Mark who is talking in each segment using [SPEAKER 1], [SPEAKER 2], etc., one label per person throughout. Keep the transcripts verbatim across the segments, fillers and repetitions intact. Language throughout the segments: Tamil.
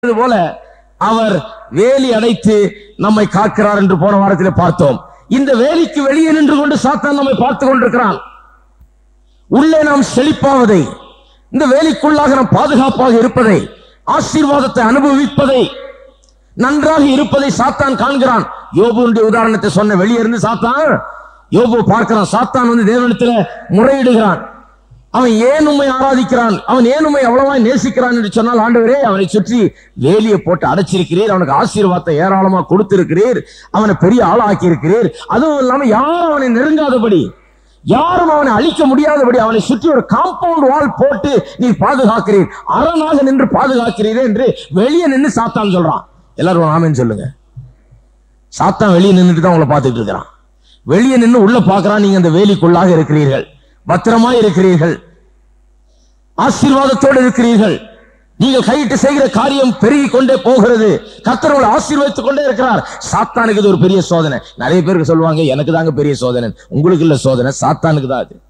[SPEAKER 1] போல அவர் வேலி அடைத்து நம்மை காக்கிறார் என்று போன வாரத்தில் பார்த்தோம். இந்த வேலிக்கு வெளியே நின்று கொண்டு சாத்தான் நம்மை பார்த்துக் கொண்டிருக்கிறான். உள்ளே நாம் செழிப்பாவதை, இந்த வேலிக்குள்ளாக நாம் பாதுகாப்பாக இருப்பதை, ஆசீர்வாதத்தை அனுபவிப்பதை, நன்றாக இருப்பதை சாத்தான் காண்கிறான். யோபுடைய உதாரணத்தை சொன்ன, வெளியே இருந்து சாத்தான் யோபு பார்க்கிறான். சாத்தான் வந்து தேவனிடத்தில் முறையிடுகிறான். அவன் ஏன் உண்மை ஆராதிக்கிறான், அவன் ஏன் உண்மை அவ்வளவாய் நேசிக்கிறான் என்று சொன்னால், ஆண்டவரே அவனை சுற்றி வேலியை போட்டு அடைச்சிருக்கிறீர், அவனுக்கு ஆசீர்வாதத்தை ஏராளமா கொடுத்திருக்கிறீர், அவனை பெரிய ஆளாக்கி இருக்கிறீர், அதுவும் இல்லாம யாரும் அவனை நெருங்காதபடி, யாரும் அவனை அழிக்க முடியாதபடி அவனை சுற்றி ஒரு காம்பவுண்ட் வால் போட்டு நீ பாதுகாக்கிறீர், அரணாக நின்று பாதுகாக்கிறீர் என்று வெளியே நின்று சாத்தான் சொல்றான். எல்லாரும் ஆமென் சொல்லுங்க. சாத்தான் வெளியே நின்றுட்டு தான் உங்களை பார்த்துட்டு இருக்கிறான். வெளியே நின்று உள்ள பார்க்கிறான். நீங்க அந்த வேலிக்குள்ளாக இருக்கிறீர்கள், பத்திரமாய் இருக்கிறீர்கள், ஆசீர்வாதத்தோடு இருக்கிறீர்கள், நீங்கள் கையிட்டு செய்கிற காரியம் பெருகி கொண்டே போகிறது, கர்த்தர் உங்களை ஆசீர்வதித்துக் கொண்டே இருக்கிறார். சாத்தானுக்கு இது ஒரு பெரிய சோதனை. நிறைய பேருக்கு சொல்லுவாங்க, எனக்கு தாங்க பெரிய சோதனை. உங்களுக்கு இல்ல சோதனை, சாத்தானுக்கு தான் அது.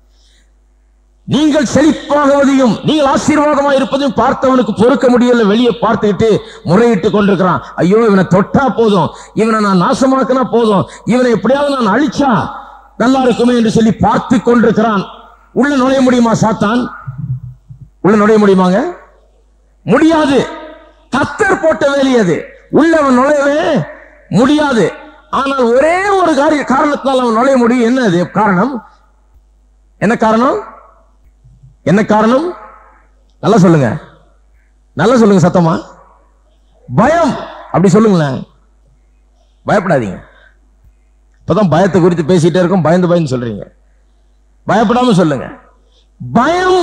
[SPEAKER 1] நீங்கள் செழிப்பாகுவதையும் நீங்கள் ஆசீர்வாதமாக இருப்பதையும் பார்த்தவனுக்கு பொறுக்க முடியல. வெளியே பார்த்துக்கிட்டு முறையிட்டு கொண்டிருக்கிறான். ஐயோ, இவனை தொட்டா போதும், இவனை நான் நாசமாக்கினா போதும், இவனை எப்படியாவது நான் அழிச்சா நல்லா இருக்குமே என்று சொல்லி பார்த்து கொண்டிருக்கிறான். உள்ள நுழைய முடியுமா சாத்தான்? உள்ள நுழைய முடியுமாங்க? முடியாது. கர்த்தர் போட்ட வேலி அது. உள்ளவன் நுழையவே முடியாது. ஆனால் ஒரே ஒரு காரிய காரணத்தால் அவன் நுழைய முடியும். என்ன அது காரணம்? என்ன காரணம்? என்ன காரணம்? நல்லா சொல்லுங்க, நல்லா சொல்லுங்க சத்தமா. பயம். அப்படி சொல்லுங்களேன். பயப்படாதீங்க. இப்பதான் பயத்தை குறித்து பேசிட்டே இருக்கோம், பயந்து பயந்து சொல்றீங்க. பயப்படாம சொல்லுங்க. பயம்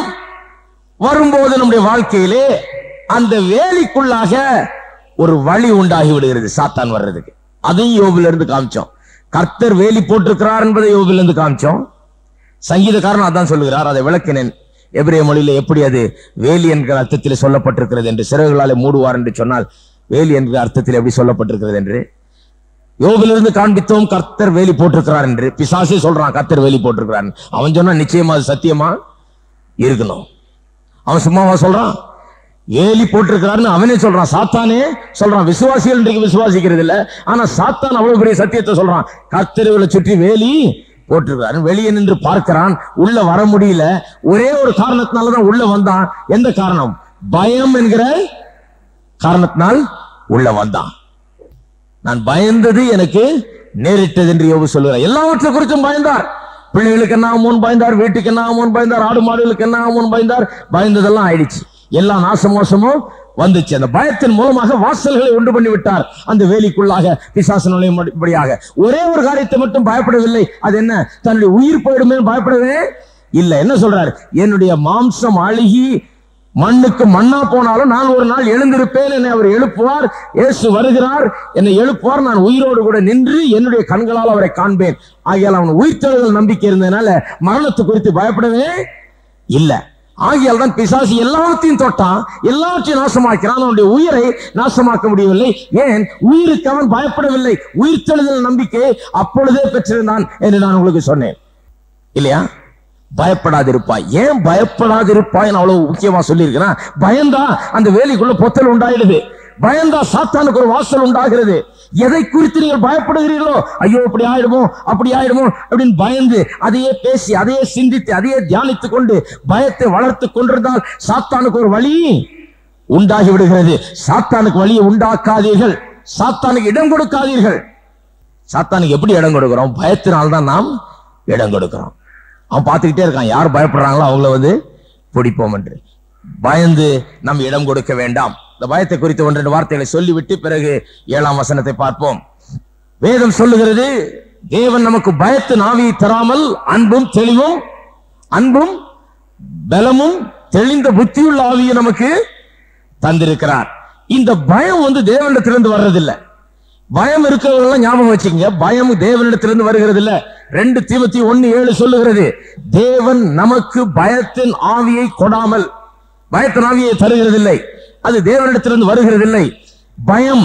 [SPEAKER 1] வரும்போது நம்முடைய வாழ்க்கையிலே அந்த வேலிக்குள்ளாக ஒரு வழி உண்டாகி விடுகிறது சாத்தான் வர்றதுக்கு. அதையும் யோபில இருந்து காமிச்சோம். கர்த்தர் வேலி போட்டிருக்கிறார் என்பதை யோபில இருந்து காமிச்சோம். சங்கீதக்காரன் அதான் சொல்லுகிறார், அதை விளக்கினேன். எபிரேய மொழியில எப்படி அது வேலி என்கிற அர்த்தத்தில் சொல்லப்பட்டிருக்கிறது என்று, சிறகுகளாலே மூடுவார் என்று சொன்னால் வேலி என்கிற அர்த்தத்தில் எப்படி சொல்லப்பட்டிருக்கிறது என்று யோபிலிருந்து காண்பித்தோம். கர்த்தர் வேலி போட்டிருக்கிறார் என்று. பிசாசே சொல்றான் கர்த்தர் வேலி போட்டிருக்கிறார். அவன் சொன்னா நிச்சயமா அது சத்தியமா இருக்கணும். அவன் சும்மாவா சொல்றான்? வேலி போட்டிருக்கிறாருன்னு அவனே சொல்றான். சாத்தானே சொல்றான். விசுவாசிகள் இன்றைக்கு விசுவாசிக்கிறது இல்ல, ஆனா சாத்தான் அவ்வளவு பெரிய சத்தியத்தை சொல்றான். கர்த்தர் இவளை சுற்றி வேலி போட்டிருக்கிறார். வெளியே நின்று பார்க்கிறான், உள்ள வர முடியல. ஒரே ஒரு காரணத்தினாலதான் உள்ள வந்தான். எந்த காரணம்? பயம் என்கிற காரணத்தினால் உள்ள வந்தான். நான் பயந்தது எனக்கு நேரிட்டது என்று யோபு சொல்லுகிறார். எல்லாவற்றை குறித்தும் பயந்தார். பிள்ளைகளுக்கு என்ன ஆகுமோன்னு பயந்தார், வீட்டுக்கு என்ன ஆகுமோன்னு பயந்தார், ஆடு மாடுகளுக்கு என்ன ஆகுமோன்னு பயந்தார். பயந்ததெல்லாம் ஆயிடுச்சு, எல்லா நாசமோசமும் வந்துச்சு. அந்த பயத்தின் மூலமாக வாசல்களை உண்டு பண்ணி விட்டார் அந்த வேலிக்குள்ளாக பிசாசு நுழையும்படியாக. ஒரே ஒரு காரியத்தை மட்டும் பயப்படவில்லை. அது என்ன? தன்னுடைய உயிர் போயிடுமே பயப்படவே இல்லை. என்ன சொல்றார்? என்னுடைய மாம்சம் அழுகி மண்ணுக்கு மண்ணா போனாலும் நான் ஒரு நாள் எழுந்திருப்பேன், என்னை அவர் எழுப்புவார். இயேசு வருகிறார், என்னை எழுப்புவார், நான் உயிரோடு கூட நின்று என்னுடைய கண்களால் அவரை காண்பேன். ஆகியால் அவன் உயிர்த்தெழுதல் நம்பிக்கை இருந்ததுனால மரணத்தை குறித்து பயப்படவே இல்லை. ஆகியால் தான் பிசாசு எல்லாத்தையும் தொட்டான், எல்லாத்தையும் நாசமாக்கிறான். அவனுடைய உயிரை நாசமாக்க முடியவில்லை. ஏன்? உயிருக்கு அவன் பயப்படவில்லை. உயிர்த்தெழுதல் நம்பிக்கை அப்பொழுதே பெற்றிருந்தான் என்று நான் உங்களுக்கு சொன்னேன் இல்லையா? பயப்படாதிருப்பாய். ஏன் பயப்படாதிருப்பாய் அவ்வளவு முக்கியமா சொல்லி இருக்கிறேன். பயந்தா அந்த வேலிக்குள்ள பொத்தல் உண்டாயிடுது. பயந்தா சாத்தானுக்கு ஒரு வாசல் உண்டாகிறது. எதை குறித்து நீங்கள் பயப்படுகிறீர்களோ, ஐயோ இப்படி ஆயிடுமோ அப்படி ஆயிடுமோ அப்படின்னு பயந்து அதையே பேசி அதையே சிந்தித்து அதையே தியானித்துக் கொண்டு பயத்தை வளர்த்து கொண்டிருந்தால் சாத்தானுக்கு ஒரு வழி உண்டாகி விடுகிறது. சாத்தானுக்கு வழியை உண்டாக்காதீர்கள், சாத்தானுக்கு இடம் கொடுக்காதீர்கள். சாத்தானுக்கு எப்படி இடம் கொடுக்கிறோம்? பயத்தினால்தான் நாம் இடம் கொடுக்கிறோம். அவன் பார்த்துக்கிட்டே இருக்கான், யார் பயப்படுறாங்களோ அவங்கள வந்து பிடிப்போம் என்று. பயந்து நம் இடம் கொடுக்க வேண்டாம். இந்த பயத்தை குறித்து ஒன்று வார்த்தைகளை சொல்லிவிட்டு பிறகு ஏழாம் வசனத்தை பார்ப்போம். வேதம் சொல்லுகிறது, தேவன் நமக்கு பயத்தின் ஆவியை தராமல் அன்பும் தெளிவும் அன்பும் பலமும் தெளிந்த புத்தியுள்ள ஆவியை நமக்கு தந்திருக்கிறார். இந்த பயம் வந்து தேவனிடத்திலிருந்து வர்றதில்லை. பயம் இருக்கிறவங்க ஞாபகம் வச்சுக்கங்க, பயம் தேவனிடத்திலிருந்து வருகிறது இல்ல. ரெண்டு தீமோத்தேயு ஒன்னு ஏழு சொல்லுகிறது, தேவன் நமக்கு பயத்தின் ஆவியை கொடாமல், பயத்தின் ஆவியை தருகிறதில்லை. அது தேவனிடத்திலிருந்து வருகிறதில்லை. பயம்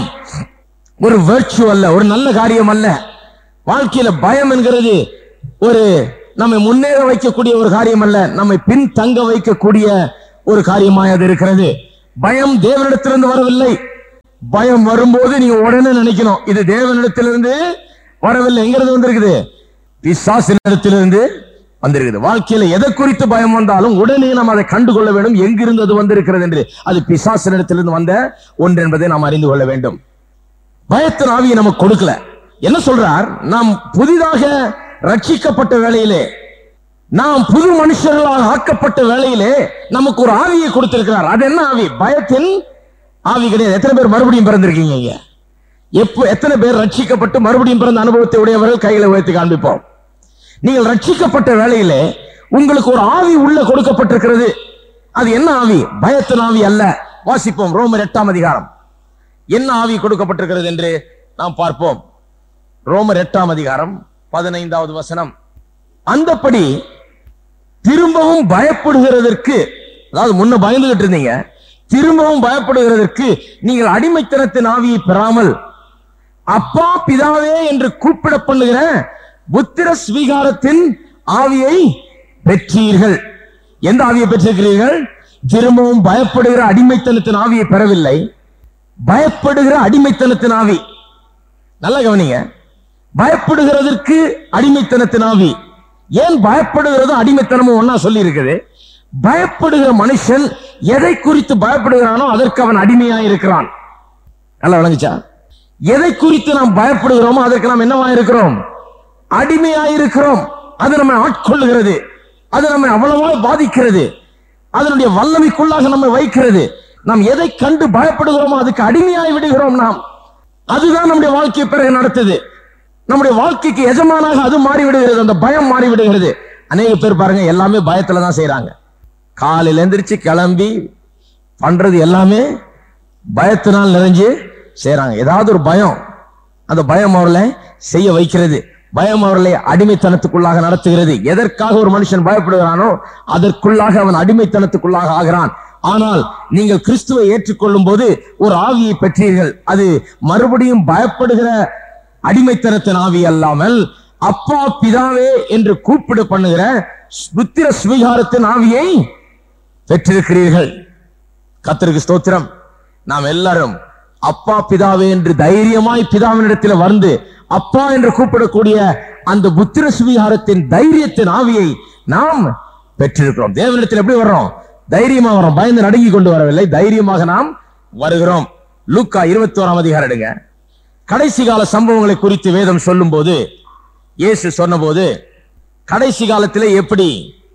[SPEAKER 1] ஒரு வெர்ச்சு அல்ல, ஒரு நல்ல காரியம் அல்ல. வாழ்க்கையில பயம் என்கிறது ஒரு நம்மை முன்னேற வைக்கக்கூடிய ஒரு காரியம் அல்ல, நம்மை பின் தங்க வைக்கக்கூடிய ஒரு காரியமாய் அது இருக்கிறது. பயம் தேவனிடத்திலிருந்து வரவில்லை. பயம் வரும்போது நீங்க உடனே நினைக்கணும், இது தேவனிடத்திலிருந்து வரவில்லை. எங்கிறது வந்திருக்குது? பிசாசினிடத்திலிருந்து வந்திருக்குது. வாழ்க்கையில எதை குறித்து பயம் வந்தாலும் உடனே நாம் அதை கண்டுகொள்ள வேண்டும், எங்கிருந்து அது வந்திருக்கிறது என்று. அது பிசாசினிடத்திலிருந்து வந்த ஒன்று என்பதை நாம் அறிந்து கொள்ள வேண்டும். பயத்தின் ஆவியை நமக்கு கொடுக்கல. என்ன சொல்றார்? நாம் புதிதாக ரட்சிக்கப்பட்ட வேளையிலே, நாம் புது மனுஷர்களாக ஆக்கப்பட்ட வேளையிலே நமக்கு ஒரு ஆவியை கொடுத்திருக்கிறார். அது என்ன ஆவி? பயத்தின் ஆவி கிடையாது. எத்தனை பேர் மறுபடியும் பிறந்திருக்கீங்க? எப்போ எத்தனை பேர் ரட்சிக்கப்பட்டு மறுபடியும் பிறந்த அனுபவத்தை உடையவர்கள் கைகளை உயர்த்தி காண்பிப்போம். நீங்கள் ரட்சிக்கப்பட்ட வேளையிலே உங்களுக்கு ஒரு ஆவி உள்ள கொடுக்கப்பட்டிருக்கிறது. அது என்ன ஆவி? பயத்தின் ஆவி அல்ல. வாசிப்போம் ரோமர் எட்டாம் அதிகாரம். என்ன ஆவி கொடுக்கப்பட்டிருக்கிறது என்று நாம் பார்ப்போம். ரோமர் எட்டாம் அதிகாரம் பதினைந்தாவது வசனம். அந்தப்படி திரும்பவும் பயப்படுகிறதற்கு, அதாவது முன்ன பயந்துகிட்டு இருந்தீங்க, திரும்பவும் பயப்படுகிறதற்கு நீங்கள் அடிமைத்தனத்தின் ஆவியை பெறாமல் அப்பா பிதாவே என்று கூப்பிட பண்ணுகிற புத்திர ஸ்வீகாரத்தின் ஆவியை பெற்றீர்கள். எந்த ஆவியை பெற்றிருக்கிறீர்கள்? திரும்பவும் பயப்படுகிற அடிமைத்தனத்தின் ஆவியை பெறவில்லை, பயப்படுகிற அடிமைத்தனத்தின் ஆவி. நல்ல கவனிங்க, பயப்படுகிறதற்கு அடிமைத்தனத்தின் ஆவி. ஏன் பயப்படுகிறதும் அடிமைத்தனமும் ஒன்னா சொல்லி இருக்குது? பயப்படுகிற மனுஷன் எதை குறித்து பயப்படுகிறானோ அதற்கு அவன் அடிமையாக இருக்கிறான். நல்லா விளங்குச்சா? எதை குறித்து நாம் பயப்படுகிறோமோ அதற்கு நாம் என்னவா இருக்கிறோம்? அடிமையாயிருக்கிறோம். அது நம்மை ஆட்கொள்ளுகிறது, அது நம்மை அவ்வளவா பாதிக்கிறது, அதனுடைய வல்லமைக்குள்ளாக நம்மை வைக்கிறது. நாம் எதை கண்டு பயப்படுகிறோமோ அதுக்கு அடிமையாய் விடுகிறோம் நாம். அதுதான் நம்முடைய வாழ்க்கையை பிறகு நடத்துது. நம்முடைய வாழ்க்கைக்கு எஜமானாக அது மாறிவிடுகிறது, அந்த பயம் மாறிவிடுகிறது. அநேக பேர் பாருங்க, எல்லாமே பயத்துல தான் செய்யறாங்க. காலையில எந்திரிச்சு கிளம்பி பண்றது எல்லாமே பயத்தினால் நிறைஞ்சு செய்யறாங்க. ஏதாவது ஒரு பயம், அந்த பயம் அவர்களை செய்ய வைக்கிறது, பயம் அவர்களை அடிமைத்தனத்துக்குள்ளாக நடத்துகிறது. எதற்காக ஒரு மனுஷன் பயப்படுகிறானோ அதற்குள்ளாக அவன் அடிமைத்தனத்துக்குள்ளாக ஆகிறான். ஆனால் நீங்கள் கிறிஸ்துவை ஏற்றுக்கொள்ளும் போது ஒரு ஆவியை பெற்றீர்கள். அது மறுபடியும் பயப்படுகிற அடிமைத்தனத்தின் ஆவி அல்லாமல் அப்பா பிதாவே என்று கூப்பிட பண்ணுகிற புத்திர ஸ்வீகாரத்தின் ஆவியை பெற்றிருக்கிறீர்கள். கர்த்தருக்கு ஸ்தோத்திரம். நாம் எல்லாரும் அப்பா பிதாவே என்று தைரியமாய் பிதாவினிடத்தில் வந்து அப்பா என்று கூப்பிடக்கூடிய அந்த புத்திர ஸ்வீகாரத்தின் தைரியத்தின் ஆவியை நாம் பெற்றிருக்கிறோம். தேவனிடத்தில் எப்படி வர்றோம்? தைரியமா வரோம், பயந்து நடுங்கி கொண்டு வரவில்லை, தைரியமாக நாம் வருகிறோம். லூக்கா இருபத்தி ஓராம் அதிகாரம் எடுங்க. கடைசி கால சம்பவங்களை குறித்து வேதம் சொல்லும் போது, இயேசு சொன்ன போது, கடைசி காலத்திலே எப்படி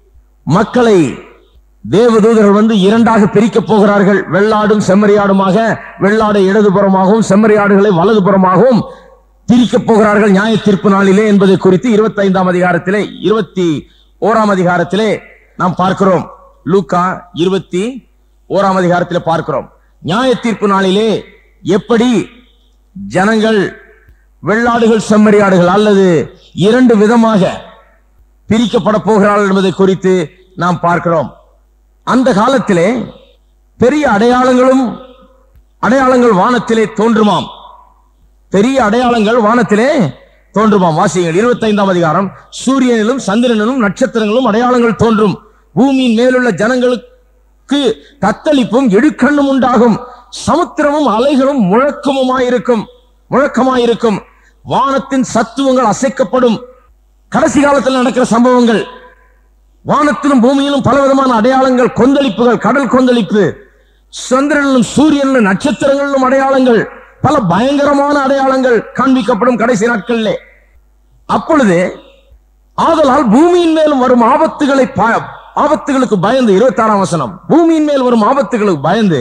[SPEAKER 1] மக்களை தேவதூதர்கள் வந்து இரண்டாக பிரிக்கப் போகிறார்கள், வெள்ளாடும் செம்மறியாடுமாக, வெள்ளாடை இடதுபுறமாகவும் செம்மறியாடுகளை வலதுபுறமாகவும் பிரிக்கப் போகிறார்கள் நியாய தீர்ப்பு நாளிலே என்பதை குறித்து இருபத்தி ஐந்தாம் அதிகாரத்திலே இருபத்தி ஓராம் அதிகாரத்திலே நாம் பார்க்கிறோம். லூக்கா இருபத்தி ஓராம் அதிகாரத்திலே பார்க்கிறோம். நியாய தீர்ப்பு நாளிலே எப்படி ஜனங்கள் வெள்ளாடுகள் செம்மறியாடுகள் அல்லது இரண்டு விதமாக பிரிக்கப்பட போகிறார்கள் என்பதை குறித்து நாம் பார்க்கிறோம். அந்த காலத்திலே பெரிய அடையாளங்களும் அடையாளங்கள் வானத்திலே தோன்றுமாம். பெரிய அடையாளங்கள் வானத்திலே தோன்றுமாம். வாசியுங்கள் இருபத்தி ஐந்தாம் அதிகாரம். சூரியனிலும் சந்திரனிலும் நட்சத்திரங்களும் அடையாளங்கள் தோன்றும், பூமியின் மேலுள்ள ஜனங்களுக்கு தத்தளிப்பும் இடுக்கண்ணும் உண்டாகும், சமுத்திரமும் அலைகளும் முழக்கமுமாயிருக்கும் முழக்கமாயிருக்கும் வானத்தின் சத்துவங்கள் அசைக்கப்படும். கடைசி காலத்தில் நடக்கிற சம்பவங்கள், வானத்திலும் பூமியிலும் பலவிதமான அடையாளங்கள், கொந்தளிப்புகள், கடல் கொந்தளிப்பு, சந்திரனிலும் சூரியனிலும் நட்சத்திரங்களிலும் அடையாளங்கள், பல பயங்கரமான அடையாளங்கள் காண்பிக்கப்படும் கடைசி நாட்களிலே. அப்பொழுது ஆதலால் பூமியின் மேலும் வரும் ஆபத்துகளை ஆபத்துகளுக்கு பயந்து, இருபத்தி ஆறாம் வசனம், பூமியின் மேல் வரும் ஆபத்துகளுக்கு பயந்து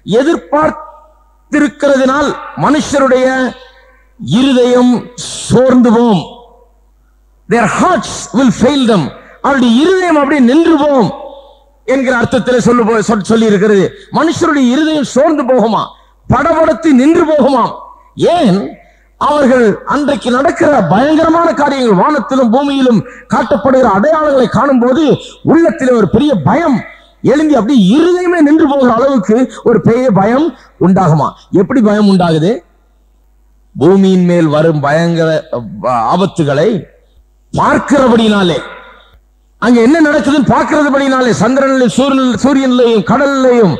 [SPEAKER 1] எதிர்பார்த்திருக்கிறதுனால் மனுஷருடைய இருதயம் சோர்ந்து போம். Their hearts will fail them. அவருடைய இருதயம் அப்படியே நின்று போகும் என்கிற அர்த்தத்தில் சொல்லு சொல்லி இருக்கிறது. மனுஷருடைய இருதயம் சோர்ந்து போகுமா, படபடத்து நின்று போகுமா? ஏன்? அவர்கள் அன்றைக்கு நடக்கிற பயங்கரமான காரியங்கள், வானத்திலும் பூமியிலும் காட்டப்படுகிற அடையாளங்களை காணும் போது உள்ளத்தில் ஒரு பெரிய பயம் எழுந்தி அப்படி இருதயமே நின்று போகிற அளவுக்கு ஒரு பெரிய பயம் உண்டாகுமா? எப்படி பயம் உண்டாகுது? பூமியின் மேல் வரும் பயங்கர ஆபத்துகளை பார்க்கிறபடினாலே, அங்க என்ன நடக்குதுன்னு பார்க்கிறபடினாலே, சந்திரனிலும் சூரியனிலையும் கடலிலையும்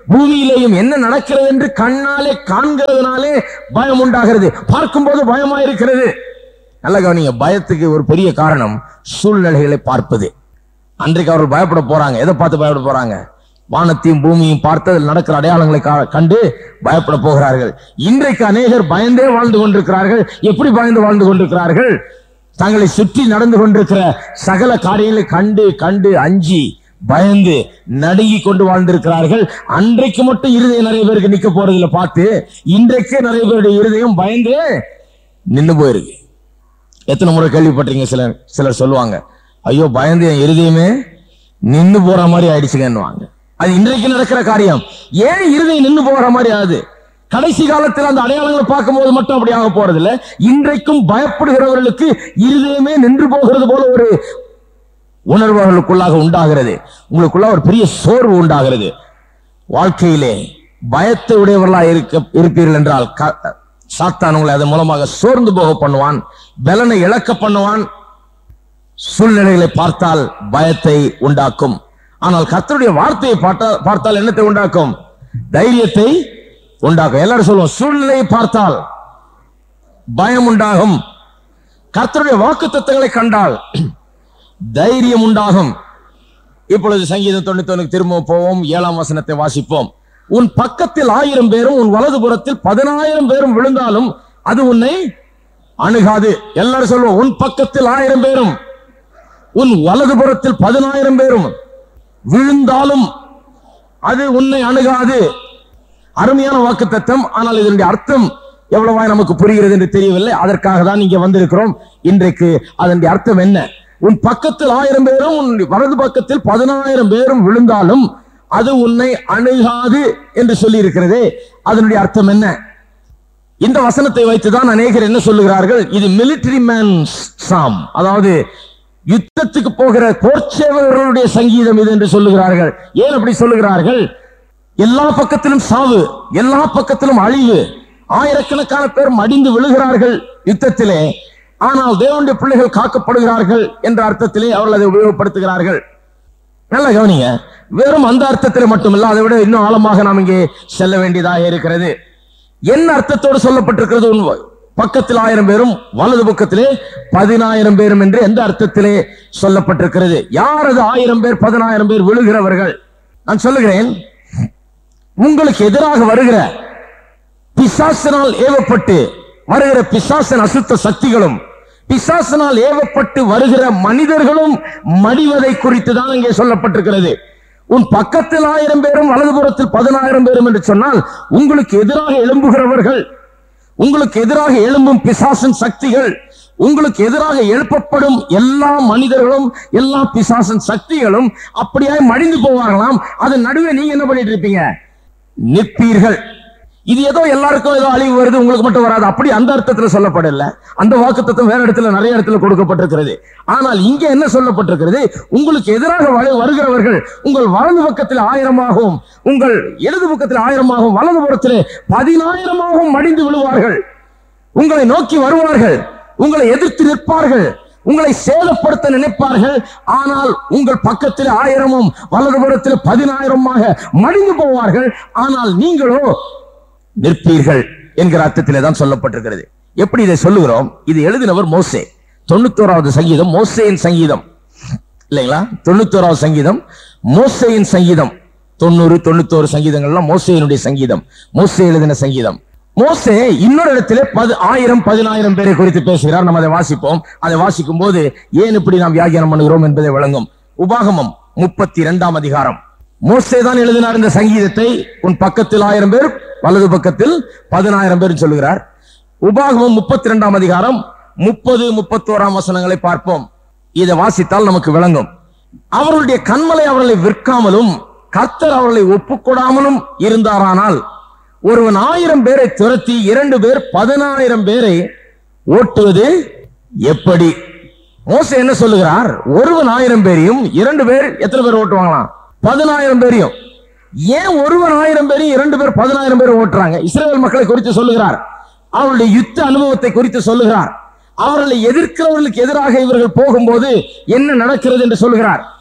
[SPEAKER 1] பூமியிலேயும் என்ன நடக்கிறது என்று கண்ணாலே காண்கிறதுனாலே பயம் உண்டாகிறது. பார்க்கும்போது பயமா இருக்கிறது. நல்ல கவனிங்க, பயத்துக்கு ஒரு பெரிய காரணம் சூழ்நிலைகளை பார்ப்பது. அன்றைக்கு அவர்கள் பயப்பட போறாங்க. எதை பார்த்து பயப்பட போறாங்க? வானத்தையும் பூமியையும் பார்த்து அதில் நடக்கிற அடையாளங்களை கண்டு பயப்பட போகிறார்கள். இன்றைக்கு அநேகர் பயந்தே வாழ்ந்து கொண்டிருக்கிறார்கள். எப்படி பயந்து வாழ்ந்து கொண்டிருக்கிறார்கள்? தங்களை சுற்றி நடந்து கொண்டிருக்கிற சகல காரியங்களை கண்டு கண்டு அஞ்சி பயந்து நடுங்கி கொண்டு வாழ்ந்திருக்கிறார்கள். அன்றைக்கு மட்டும் இருதயம் நிறைய பேருக்கு நிக்க போறதுல பார்த்து இன்றைக்கே நிறைய பேருடைய இருதயம் பயந்து நின்று போயிருக்கு. எத்தனை முறை கேள்விப்பட்டீங்க? சிலர் சிலர் சொல்லுவாங்க, ஐயோ பயந்து என் இருதயமே நின்று போற மாதிரி ஆயிடுச்சுங்கன்னுவாங்க. அது இன்றைக்கு நடக்கிற காரியம். ஏன் இருதயம் நின்று போற மாதிரி ஆகுது? கடைசி காலத்தில் அந்த அடையாளங்களை பார்க்கும் போது மட்டும் அப்படி ஆக போறது இல்லை. இன்றைக்கும் பயப்படுகிறவர்களுக்கு இருதயமே நின்று போகிறது போல ஒரு உணர்வுகளுக்குள்ளாக உண்டாகிறது. உங்களுக்குள்ள ஒரு பெரிய சோர்வு உண்டாகிறது. வாழ்க்கையிலே பயத்தை உடையவர்களாக இருக்க இருப்பீர்கள் என்றால் சாத்தான் உங்களை அதன் மூலமாக சோர்ந்து போக பண்ணுவான், பலனை இழக்க பண்ணுவான். சூழ்நிலைகளை பார்த்தால் பயத்தை உண்டாக்கும். ஆனால் கர்த்தருடைய வார்த்தையை பார்த்தால் என்னத்தை உண்டாக்கும்? தைரியத்தை உண்டாக்கும். எல்லாரும் சொல்லுவோம், சூழ்நிலையை பார்த்தால் பயம் உண்டாகும், கர்த்தருடைய வாக்குத்தத்தங்களை கண்டால் தைரியம் உண்டாகும். இப்பொழுது சங்கீதம் தொண்ணூத்தி ஒண்ணுக்கு திரும்ப போவோம். ஏழாம் வசனத்தை வாசிப்போம். உன் பக்கத்தில் ஆயிரம் பேரும் உன் வலது புறத்தில் பதினாயிரம் பேரும் விழுந்தாலும் அது உன்னை அணுகாது. எல்லாரும் சொல்லுவோம், உன் பக்கத்தில் ஆயிரம் பேரும் உன் வலது புறத்தில் பதினாயிரம் பேரும் விழுந்தாலும் அது உன்னை அணுகாது. அருமையான வாக்குத்தத்தம். ஆனால் இதனுடைய அர்த்தம் எவ்வளவாய் நமக்கு புரிகிறது என்று தெரியவில்லை. அதற்காக தான் இங்கே வந்திருக்கிறோம். இன்றைக்கு அதனுடைய அர்த்தம் என்ன? உன் பக்கத்தில் ஆயிரம் பேரும் உன் வலது பக்கத்தில் பதினாயிரம் பேரும் விழுந்தாலும் அது உன்னை அணுகாது என்று சொல்லி இருக்கிறதே, அதனுடைய அர்த்தம் என்ன? இந்த வசனத்தை வைத்துதான் அநேகர் என்ன சொல்லுகிறார்கள்? இது மிலிட்டரி மேன் சாம், அதாவது யுத்தத்துக்கு போகிற போர்ச்சேவர்களுடைய சங்கீதம் இது என்று சொல்லுகிறார்கள். ஏன் அப்படி சொல்லுகிறார்கள்? எல்லா பக்கத்திலும் சாவு, எல்லா பக்கத்திலும் அழிவு, ஆயிரக்கணக்கான பேர் மடிந்து விழுகிறார்கள் யுத்தத்திலே. ஆனால் தேவனுடைய பிள்ளைகள் காக்கப்படுகிறார்கள் என்ற அர்த்தத்திலே அவர்கள் அதை உபயோகப்படுத்துகிறார்கள். நல்ல கவனிங்க, வெறும் அந்த அர்த்தத்தில் மட்டுமல்ல, அதை விட இன்னும் ஆழமாக நாம் இங்கே செல்ல வேண்டியதாக இருக்கிறது. என்ன அர்த்தத்தோடு சொல்லப்பட்டிருக்கிறது? பக்கத்தில் ஆயிரம் பேரும் வலது பக்கத்திலே பதினாயிரம் பேரும் என்று எந்த அர்த்தத்திலே சொல்லப்பட்டிருக்கிறது? யார் அது ஆயிரம் பேர் பதினாயிரம் பேர் விழுகிறவர்கள்? நான் சொல்லுகிறேன், உங்களுக்கு எதிராக வருகிற பிசாசனால் ஏவப்பட்டு வருகிற பிசாசன் அசுத்த சக்திகளும் பிசாசனால் ஏவப்பட்டு வருகிற மனிதர்களும் மடிவதை குறித்து தான் இங்கே சொல்லப்பட்டிருக்கிறது. உன் பக்கத்தில் ஆயிரம் பேரும் வலதுபுறத்தில் பதினாயிரம் பேரும் என்று சொன்னால் உங்களுக்கு எதிராக எழும்புகிறவர்கள், உங்களுக்கு எதிராக எழும்பும் பிசாசன் சக்திகள், உங்களுக்கு எதிராக எழுப்பப்படும் எல்லா மனிதர்களும் எல்லா பிசாசன் சக்திகளும் அப்படியாய் மடிந்து போவார்களாம். அதன் நடுவே நீங்க என்ன பண்ணிட்டு இருப்பீங்க? நிற்பீர்கள். இது ஏதோ எல்லாருக்கும் ஏதோ அழிவு வருது, உங்களுக்கு மட்டும் வராது, அப்படி அந்த அர்த்தத்தில் சொல்லப்படல. அந்த வாக்குத்தத்தம் வேற இடத்துல நிறைய இடத்துல கொடுக்கப்பட்டிருக்கிறது. ஆனால் இங்க என்ன சொல்லப்பட்டிருக்கிறது? உங்களுக்கு எதிராக வருகிறவர்கள் உங்கள் வலது பக்கத்தில் ஆயிரமாகவும் உங்கள் இடது பக்கத்தில் ஆயிரமாகவும் வலது புறத்திலே பதினாயிரமாகவும் மடிந்து விழுவார்கள். உங்களை நோக்கி வருவார்கள், உங்களை எதிர்த்து நிற்பார்கள், உங்களை சேதப்படுத்த நினைப்பார்கள். ஆனால் உங்கள் பக்கத்தில் ஆயிரமும் வலது புறத்தில் பதினாயிரமாக மடிந்து போவார்கள். ஆனால் நீங்களோ நிற்பீர்கள் என்கிற அர்த்தத்திலே தான் சொல்லப்பட்டிருக்கிறது. எப்படி இதை சொல்லுகிறோம்? இது எழுதினவர் மோசே. தொண்ணூத்தோராவது சங்கீதம் மோசேயின் சங்கீதம் இல்லைங்களா? தொண்ணூத்தோராவது சங்கீதம் மோசேயின் சங்கீதம். தொண்ணூறு தொண்ணூத்தோரு சங்கீதங்கள்லாம் மோசேயினுடைய சங்கீதம், மோசே எழுதின சங்கீதம். மோசே இன்னொரு இடத்திலே பது ஆயிரம் பதினாயிரம் பேரை குறித்து பேசுகிறார். நம்ம அதை வாசிப்போம். அதை வாசிக்கும் போது ஏன் இப்படி நாம் வியாக்கியானம் பண்ணுகிறோம் என்பதை விளங்கும். உபாகமம் முப்பத்தி இரண்டாம் அதிகாரம். மோசே தான் எழுதினார் இந்த சங்கீதத்தை. உன் பக்கத்தில் ஆயிரம் பேர் வலது பக்கத்தில் பதினாயிரம் பேர் சொல்லுகிறார். உபாகமம் முப்பத்தி இரண்டாம் அதிகாரம் முப்பது முப்பத்தோராம் வசனங்களை பார்ப்போம். இதை வாசித்தால் நமக்கு விளங்கும். அவர்களுடைய கண்மலை அவர்களை விற்காமலும் கர்த்தர் அவர்களை ஒப்புக்கொடாமலும் இருந்தாரானால் ஒருவன் ஆயிரம் பேரை துரத்தி இரண்டு பேர் பதினாயிரம் பேரை ஓட்டுவது எப்படி? மோசே என்ன சொல்லுகிறார்? ஒருவன் ஆயிரம் பேரையும் இரண்டு பேர் எத்தனை பேர் ஓட்டுவாங்களாம்? பதினாயிரம் பேரையும். ஏன் ஒருவன் ஆயிரம் பேரையும் இரண்டு பேர் பதினாயிரம் பேர் ஓட்டுறாங்க? இஸ்ரவேல் மக்களை குறித்து சொல்லுகிறார், அவருடைய யுத்த அனுபவத்தை குறித்து சொல்லுகிறார், அவர்களை எதிர்க்கிறவர்களுக்கு எதிராக இவர்கள் போகும்போது என்ன நடக்கிறது என்று சொல்லுகிறார்.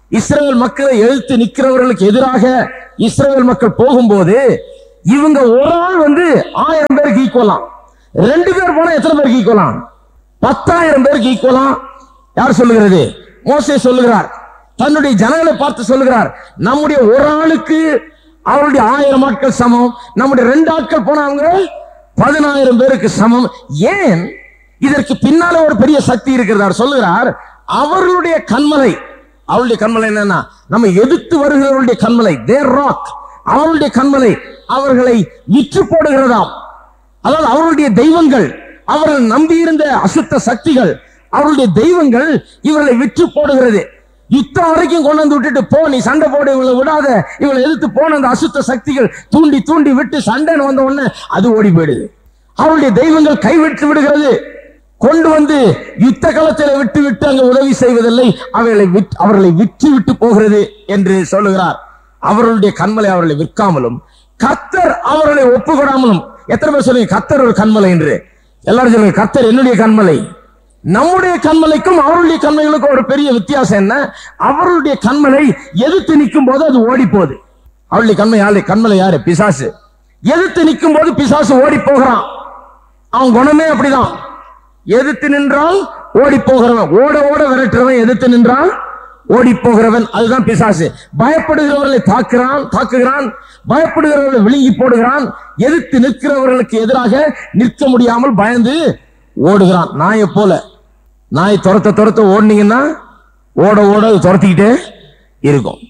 [SPEAKER 1] இஸ்ரவேல் மக்களை எதிர்த்து நிற்கிறவர்களுக்கு எதிராக இஸ்ரவேல் மக்கள் போகும்போது இவங்க ஒரு ஆள் வந்து ஆயிரம் பேருக்கு ஈக்குவலாம், ரெண்டு பேர் போனா எத்தனை பேருக்கு ஈக்குவலாம்? பத்தாயிரம் பேருக்கு ஈக்குவலாம். யார் சொல்லுகிறது? மோசே சொல்லுகிறார். தன்னுடைய ஜனங்களை பார்த்து சொல்லுகிறார், நம்முடைய ஒரு ஆளுக்கு அவருடைய ஆயிரம் ஆட்கள் சமம், நம்முடைய ரெண்டு ஆட்கள் போனவங்க பதினாயிரம் பேருக்கு சமம். ஏன்? இதற்கு பின்னால ஒரு பெரிய சக்தி இருக்கிறார். சொல்லுகிறார், அவர்களுடைய கண்மலை, அவருடைய கண்மலை என்னன்னா நம்ம எதிர்த்து வருகிறவருடைய கண்மலை, தேர் ராக், அவருடைய கண்மலை அவர்களை விற்று போடுகிறதாம். அதாவது அவருடைய தெய்வங்கள், அவர்கள் நம்பியிருந்த அசுத்த சக்திகள், அவருடைய தெய்வங்கள் இவர்களை விற்று போடுகிறது. யுத்தம் வரைக்கும் கொண்டு வந்து விட்டுட்டு போ, நீ சண்டை போட இவங்களை விடாத, இவங்களை எதிர்த்து போன அந்த அசுத்த சக்திகள் தூண்டி தூண்டி விட்டு சண்டைன்னு வந்த உடனே அது ஓடி போயிடுது. அவருடைய தெய்வங்கள் கைவிட்டு விடுகிறது. கொண்டு வந்து யுத்த களத்தில் விட்டு விட்டு அங்கு உதவி செய்வதில்லை, அவர்களை அவர்களை விற்று விட்டு போகிறது என்று சொல்லுகிறார். அவர்களுடைய கண்மலை அவர்களை விற்காமலும் கர்த்தர் அவர்களை ஒப்புக்கொடாமலும். எத்தனை பேர் சொல்லுங்க கர்த்தர் ஒரு கண்மலை என்று? எல்லாரும் சொல்லுங்க கர்த்தர் என்னுடைய கண்மலை. நம்முடைய கண்மலைக்கும் அவருடைய கண்மலைகளுக்கும் ஒரு பெரிய வித்தியாசம் என்ன? அவருடைய கண்மலை எதிர்த்து நிற்கும் போது அது ஓடி போகுது. அவருடைய கண்மை யாரு? கண்மலை யாரு? பிசாசு. எதிர்த்து நிற்கும் போது பிசாசு ஓடி போகிறான். அவன் குணமே அப்படிதான். எதிர்த்து நின்றால் ஓடி போகிறவன், ஓட ஓட விரட்டுறவன், எதிர்த்து நின்றால் ஓடி போகிறவன், அதுதான் பிசாசு. பயப்படுகிறவர்களை தாக்குறான் தாக்குகிறான் பயப்படுகிறவர்களை விழுங்கி போடுகிறான். எதிர்த்து நிற்கிறவர்களுக்கு எதிராக நிற்க முடியாமல் பயந்து ஓடுகிறான். நாயை போல. நாய் துரத்த துரத்த ஓடுனீங்கன்னா ஓட ஓட துரத்திக்கிட்டே இருக்கும்.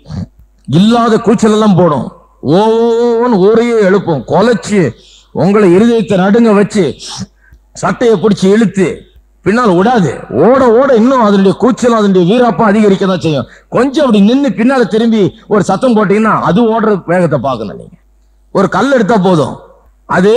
[SPEAKER 1] இல்லாத கூச்சல் எல்லாம் போடும், ஓன்னு ஊரையே எழுப்பும், கொலைச்சு உங்களை இருதயத்தை நடுங்க வச்சு சட்டையை பிடிச்சி இழுத்து பின்னால் விடாது. ஓட ஓட இன்னும் அதனுடைய கூச்சல் அதனுடைய வீராப்பம் அதிகரிக்க தான் செய்யும். கொஞ்சம் அப்படி நின்று பின்னால திரும்பி ஒரு சத்தம் போட்டீங்கன்னா அது ஓடுற வேகத்தை பார்க்கணும். நீங்க ஒரு கல் எடுத்தா போதும், அது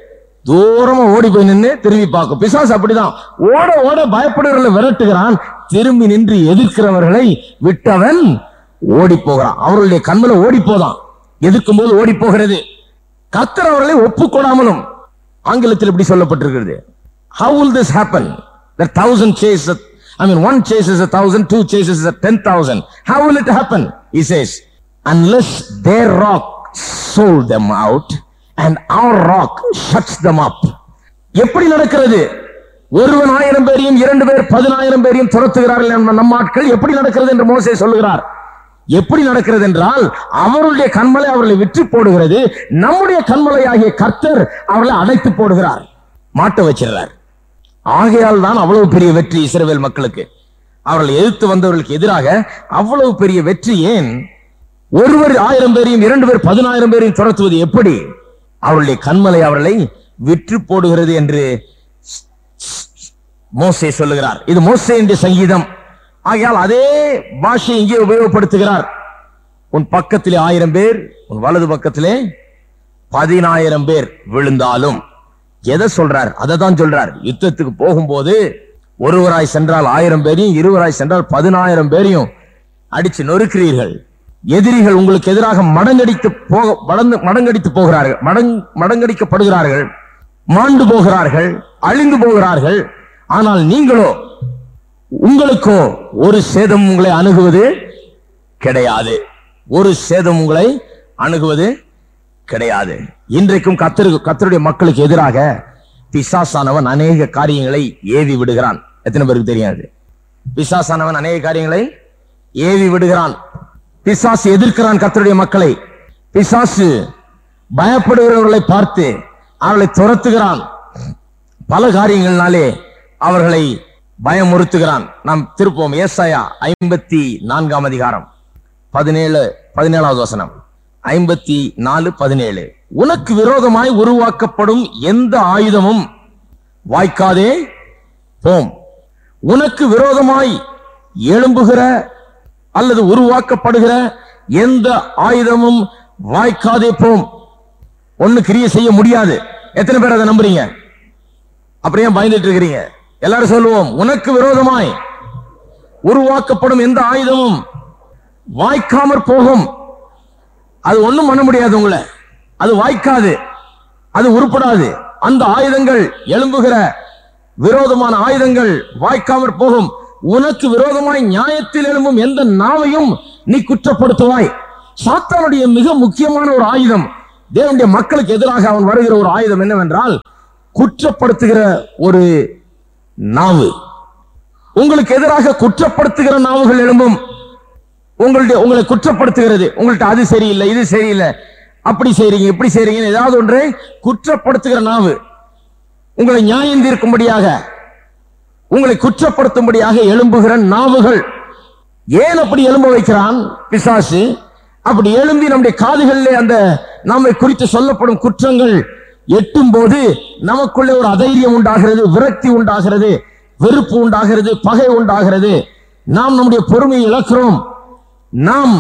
[SPEAKER 1] தூரமா ஓடி போய் நின்று திரும்பி பார்க்கும். பிசாசு அப்படிதான், ஓட ஓட பயப்படுகிறவர்களை விரட்டுகிறான், திரும்பி நின்று எதிர்க்கிறவர்களை விட்டவன் ஓடி போகிறான். அவர்களுடைய கண்மலை ஓடி போதான், எதிர்க்கும் போது ஓடி போகிறது. கர்த்தர் அவர்களை ஒப்புக்கொடாமலும். ஆங்கிலத்தில் இப்படி சொல்லப்பட்டிருக்கிறது, how will this happen? The thousand chases, I mean one chases a thousand, two chases a ten thousand. How will it happen? He says, unless their rock sold them out and our rock shuts them up. எப்படி நடக்கிறது? ஒருவன் ஆயிரம் பேரையும் இரண்டு பேர் பதினாயிரம் பேரையும் துரத்துகிறார்கள் நம்ம ஆட்கள். எப்படி நடக்கிறது என்று மோசே சொல்லுகிறார். எப்படி நடக்கிறது என்றால் அவருடைய கண்மலை அவர்களை விற்று போடுகிறது, நம்முடைய கண்மலை ஆகிய கர்த்தர் அவர்களை அடைத்து போடுகிறார், மாட்ட வச்சிருக்கிறார். ஆகையால் தான் அவ்வளவு பெரிய வெற்றி இஸ்ரவேல் மக்களுக்கு. அவர்கள் எதிர்த்து வந்தவர்களுக்கு எதிராக அவ்வளவு பெரிய வெற்றி. ஏன்? ஒருவர் ஆயிரம் பேரையும் இரண்டு பேர் பதினாயிரம் பேரையும் துரத்துவது எப்படி? அவருடைய கண்மலை அவர்களை விற்று போடுகிறது என்று மோசே சொல்லுகிறார். இது மோசேயுடைய சங்கீதம். ஆகையால் அதே பாஷை இங்கே உபயோகப்படுத்துகிறார். உன் பக்கத்திலே ஆயிரம் பேர், உன் வலது பக்கத்திலே பதினாயிரம் பேர் விழுந்தாலும். எதை சொல்றார்? அதை தான் சொல்றார். யுத்தத்துக்கு போகும்போது ஒருவராய் சென்றால் ஆயிரம் பேரையும், இருவராய் சென்றால் பதினாயிரம் பேரையும் அடிச்சு நொறுக்கிறீர்கள். எதிரிகள் உங்களுக்கு எதிராக மடங்கடித்து போக மடங்கடித்து போகிறார்கள், மடங்கடிக்கப்படுகிறார்கள், மாண்டு போகிறார்கள், அழிந்து போகிறார்கள். ஆனால் நீங்களோ, உங்களுக்கோ ஒரு சேதம் உங்களை அணுகுவது கிடையாது. ஒரு சேதம் உங்களை அணுகுவது கிடையாது. இன்றைக்கும் கர்த்தர் கர்த்தருடைய மக்களுக்கு எதிராக பிசாசானவன் அநேக காரியங்களை ஏவி விடுகிறான். எத்தனை பேருக்கு தெரியாது? பிசாசானவன் அநேக காரியங்களை ஏவி விடுகிறான். பிசாசு எதிர்க்கிறான் கர்த்தருடைய மக்களை. பிசாசு பயப்படுகிறவர்களை பார்த்து அவர்களை துரத்துகிறான். பல காரியங்களாலே அவர்களை பயமுறுத்துகிறான். நாம் திருப்போம் ஏசாயா ஐம்பத்தி நான்காம் அதிகாரம் பதினேழு பதினேழாவது வசனம். ஐம்பத்தி நாலு பதினேழு. உனக்கு விரோதமாய் உருவாக்கப்படும் எந்த ஆயுதமும் வாய்க்காதே போம். உனக்கு விரோதமாய் எழும்புகிற அல்லது உருவாக்கப்படுகிற எந்த ஆயுதமும் வாய்க்காதே போம். ஒண்ணு கிரியை செய்ய முடியாது. எத்தனை பேர் அதை நம்புறீங்க? அப்படியே பயந்துட்டு இருக்கிறீங்க? எல்லாரும் சொல்லுவோம், உனக்கு விரோதமாய் உருவாக்கப்படும் எந்த ஆயுதமும் வாய்க்காமற் போகும். அது ஒண்ணும் பண்ண முடியாது, உங்களை அது வாய்க்காது, அது உருப்படாது. அந்த ஆயுதங்கள், எழும்புகிற விரோதமான ஆயுதங்கள் வாய்க்காமற் போகும். உனக்கு விரோதமாய் நியாயத்தில் எழும்பும் எந்த நாவையும் நீ குற்றப்படுத்துவாய். சாத்தானுடைய மிக முக்கியமான ஒரு ஆயுதம், தேவனுடைய மக்களுக்கு எதிராக அவன் வருகிற ஒரு ஆயுதம் என்னவென்றால் குற்றப்படுத்துகிற ஒரு நாவு. உங்களுக்கு எதிராக குற்றப்படுத்துகிற நாவுகள் எழும்பும். உங்களுடைய உங்களை குற்றப்படுத்துகிறது, உங்கள்ட்ட அது சரியில்லை, இது சரியில்லை, அப்படி செய்றீங்க, இப்படி செய்றீங்க, ஏதாவது ஒன்றை குற்றப்படுத்துகிற நாவு. உங்களை நியாயம் தீர்க்கும்படியாக, உங்களை குற்றப்படுத்தும்படியாக எழும்புகிற நாவுகள். ஏன் அப்படி எழும்ப வைக்கிறான் பிசாசு? அப்படி எழும்பி நம்முடைய காதுகளிலே அந்த நம்மை குறித்து சொல்லப்படும் குற்றங்கள் எட்டும் போது நமக்குள்ளே ஒரு அதைரியம் உண்டாகிறது, விரக்தி உண்டாகிறது, வெறுப்பு உண்டாகிறது, பகை உண்டாகிறது. நாம் நம்முடைய பொறுமையை இழக்கிறோம், நாம்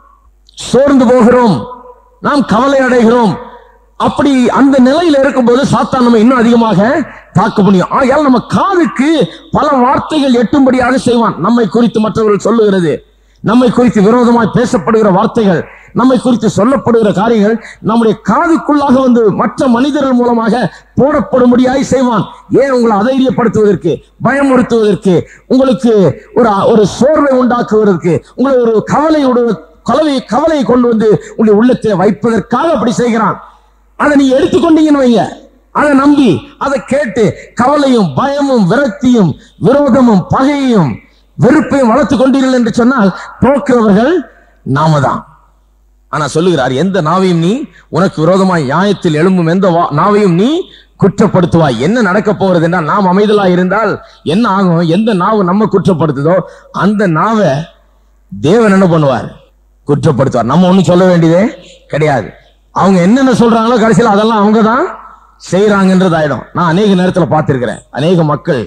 [SPEAKER 1] சோர்ந்து போகிறோம், நாம் கவலை அடைகிறோம். அப்படி அந்த நிலையில் இருக்கும்போது சாத்தான் நம்ம இன்னும் அதிகமாக தாக்க முடியும். ஆகையால் நம்ம காதுக்கு பல வார்த்தைகள் எட்டும்படியாக செய்வான். நம்மை குறித்து மற்றவர்கள் சொல்லுகிறது, நம்மை குறித்து விரோதமாய் பேசப்படுகிற வார்த்தைகள், நம்மை குறித்து சொல்லப்படுகிற காரியங்கள் நம்முடைய காதுக்குள்ளாக வந்து மற்ற மனிதர்கள் மூலமாக போடப்படும்படியாய் செய்வான். ஏன்? உங்களை அதைரியப்படுத்துவதற்கு, பயமுறுத்துவதற்கு, உங்களுக்கு ஒரு ஒரு சோர்வை உண்டாக்குவதற்கு, உங்களை ஒரு கவலை கவலை கவலையை கொண்டு வந்து உங்களுடைய உள்ளத்தை வைப்பதற்காக அப்படி செய்கிறான். அதை நீ எடுத்துக்கொண்டீங்கன்னு வைங்க, அதை நம்பி அதை கேட்டு கவலையும் பயமும் விரக்தியும் விரோதமும் பகையையும் வெறுப்பையும் வளர்த்துக் கொண்டீர்கள் என்று சொன்னால் தோக்கிறவர்கள் நாம தான். ஆனா சொல்லுகிறார், எந்த நாவையும் நீ உனக்கு விரோதமாய் நியாயத்தில் எழும்பும் எந்த நாவையும் நீ குற்றப்படுத்துவாய். என்ன நடக்க போறது என்றால், நாம் அமைதலா இருந்தால் என்ன ஆகும்? எந்த நாவு நம்ம குற்றப்படுத்துதோ அந்த நாவை தேவன் என்ன பண்ணுவார்? குற்றப்படுத்துவார். நம்ம ஒண்ணும் சொல்ல வேண்டியதே கிடையாது. அவங்க என்னென்ன சொல்றாங்களோ கடைசியில் அதெல்லாம் அவங்க தான் செய்யறாங்கன்றது ஆயிடும். நான் அநேக நேரத்தில் பார்த்திருக்கிறேன், அநேக மக்கள்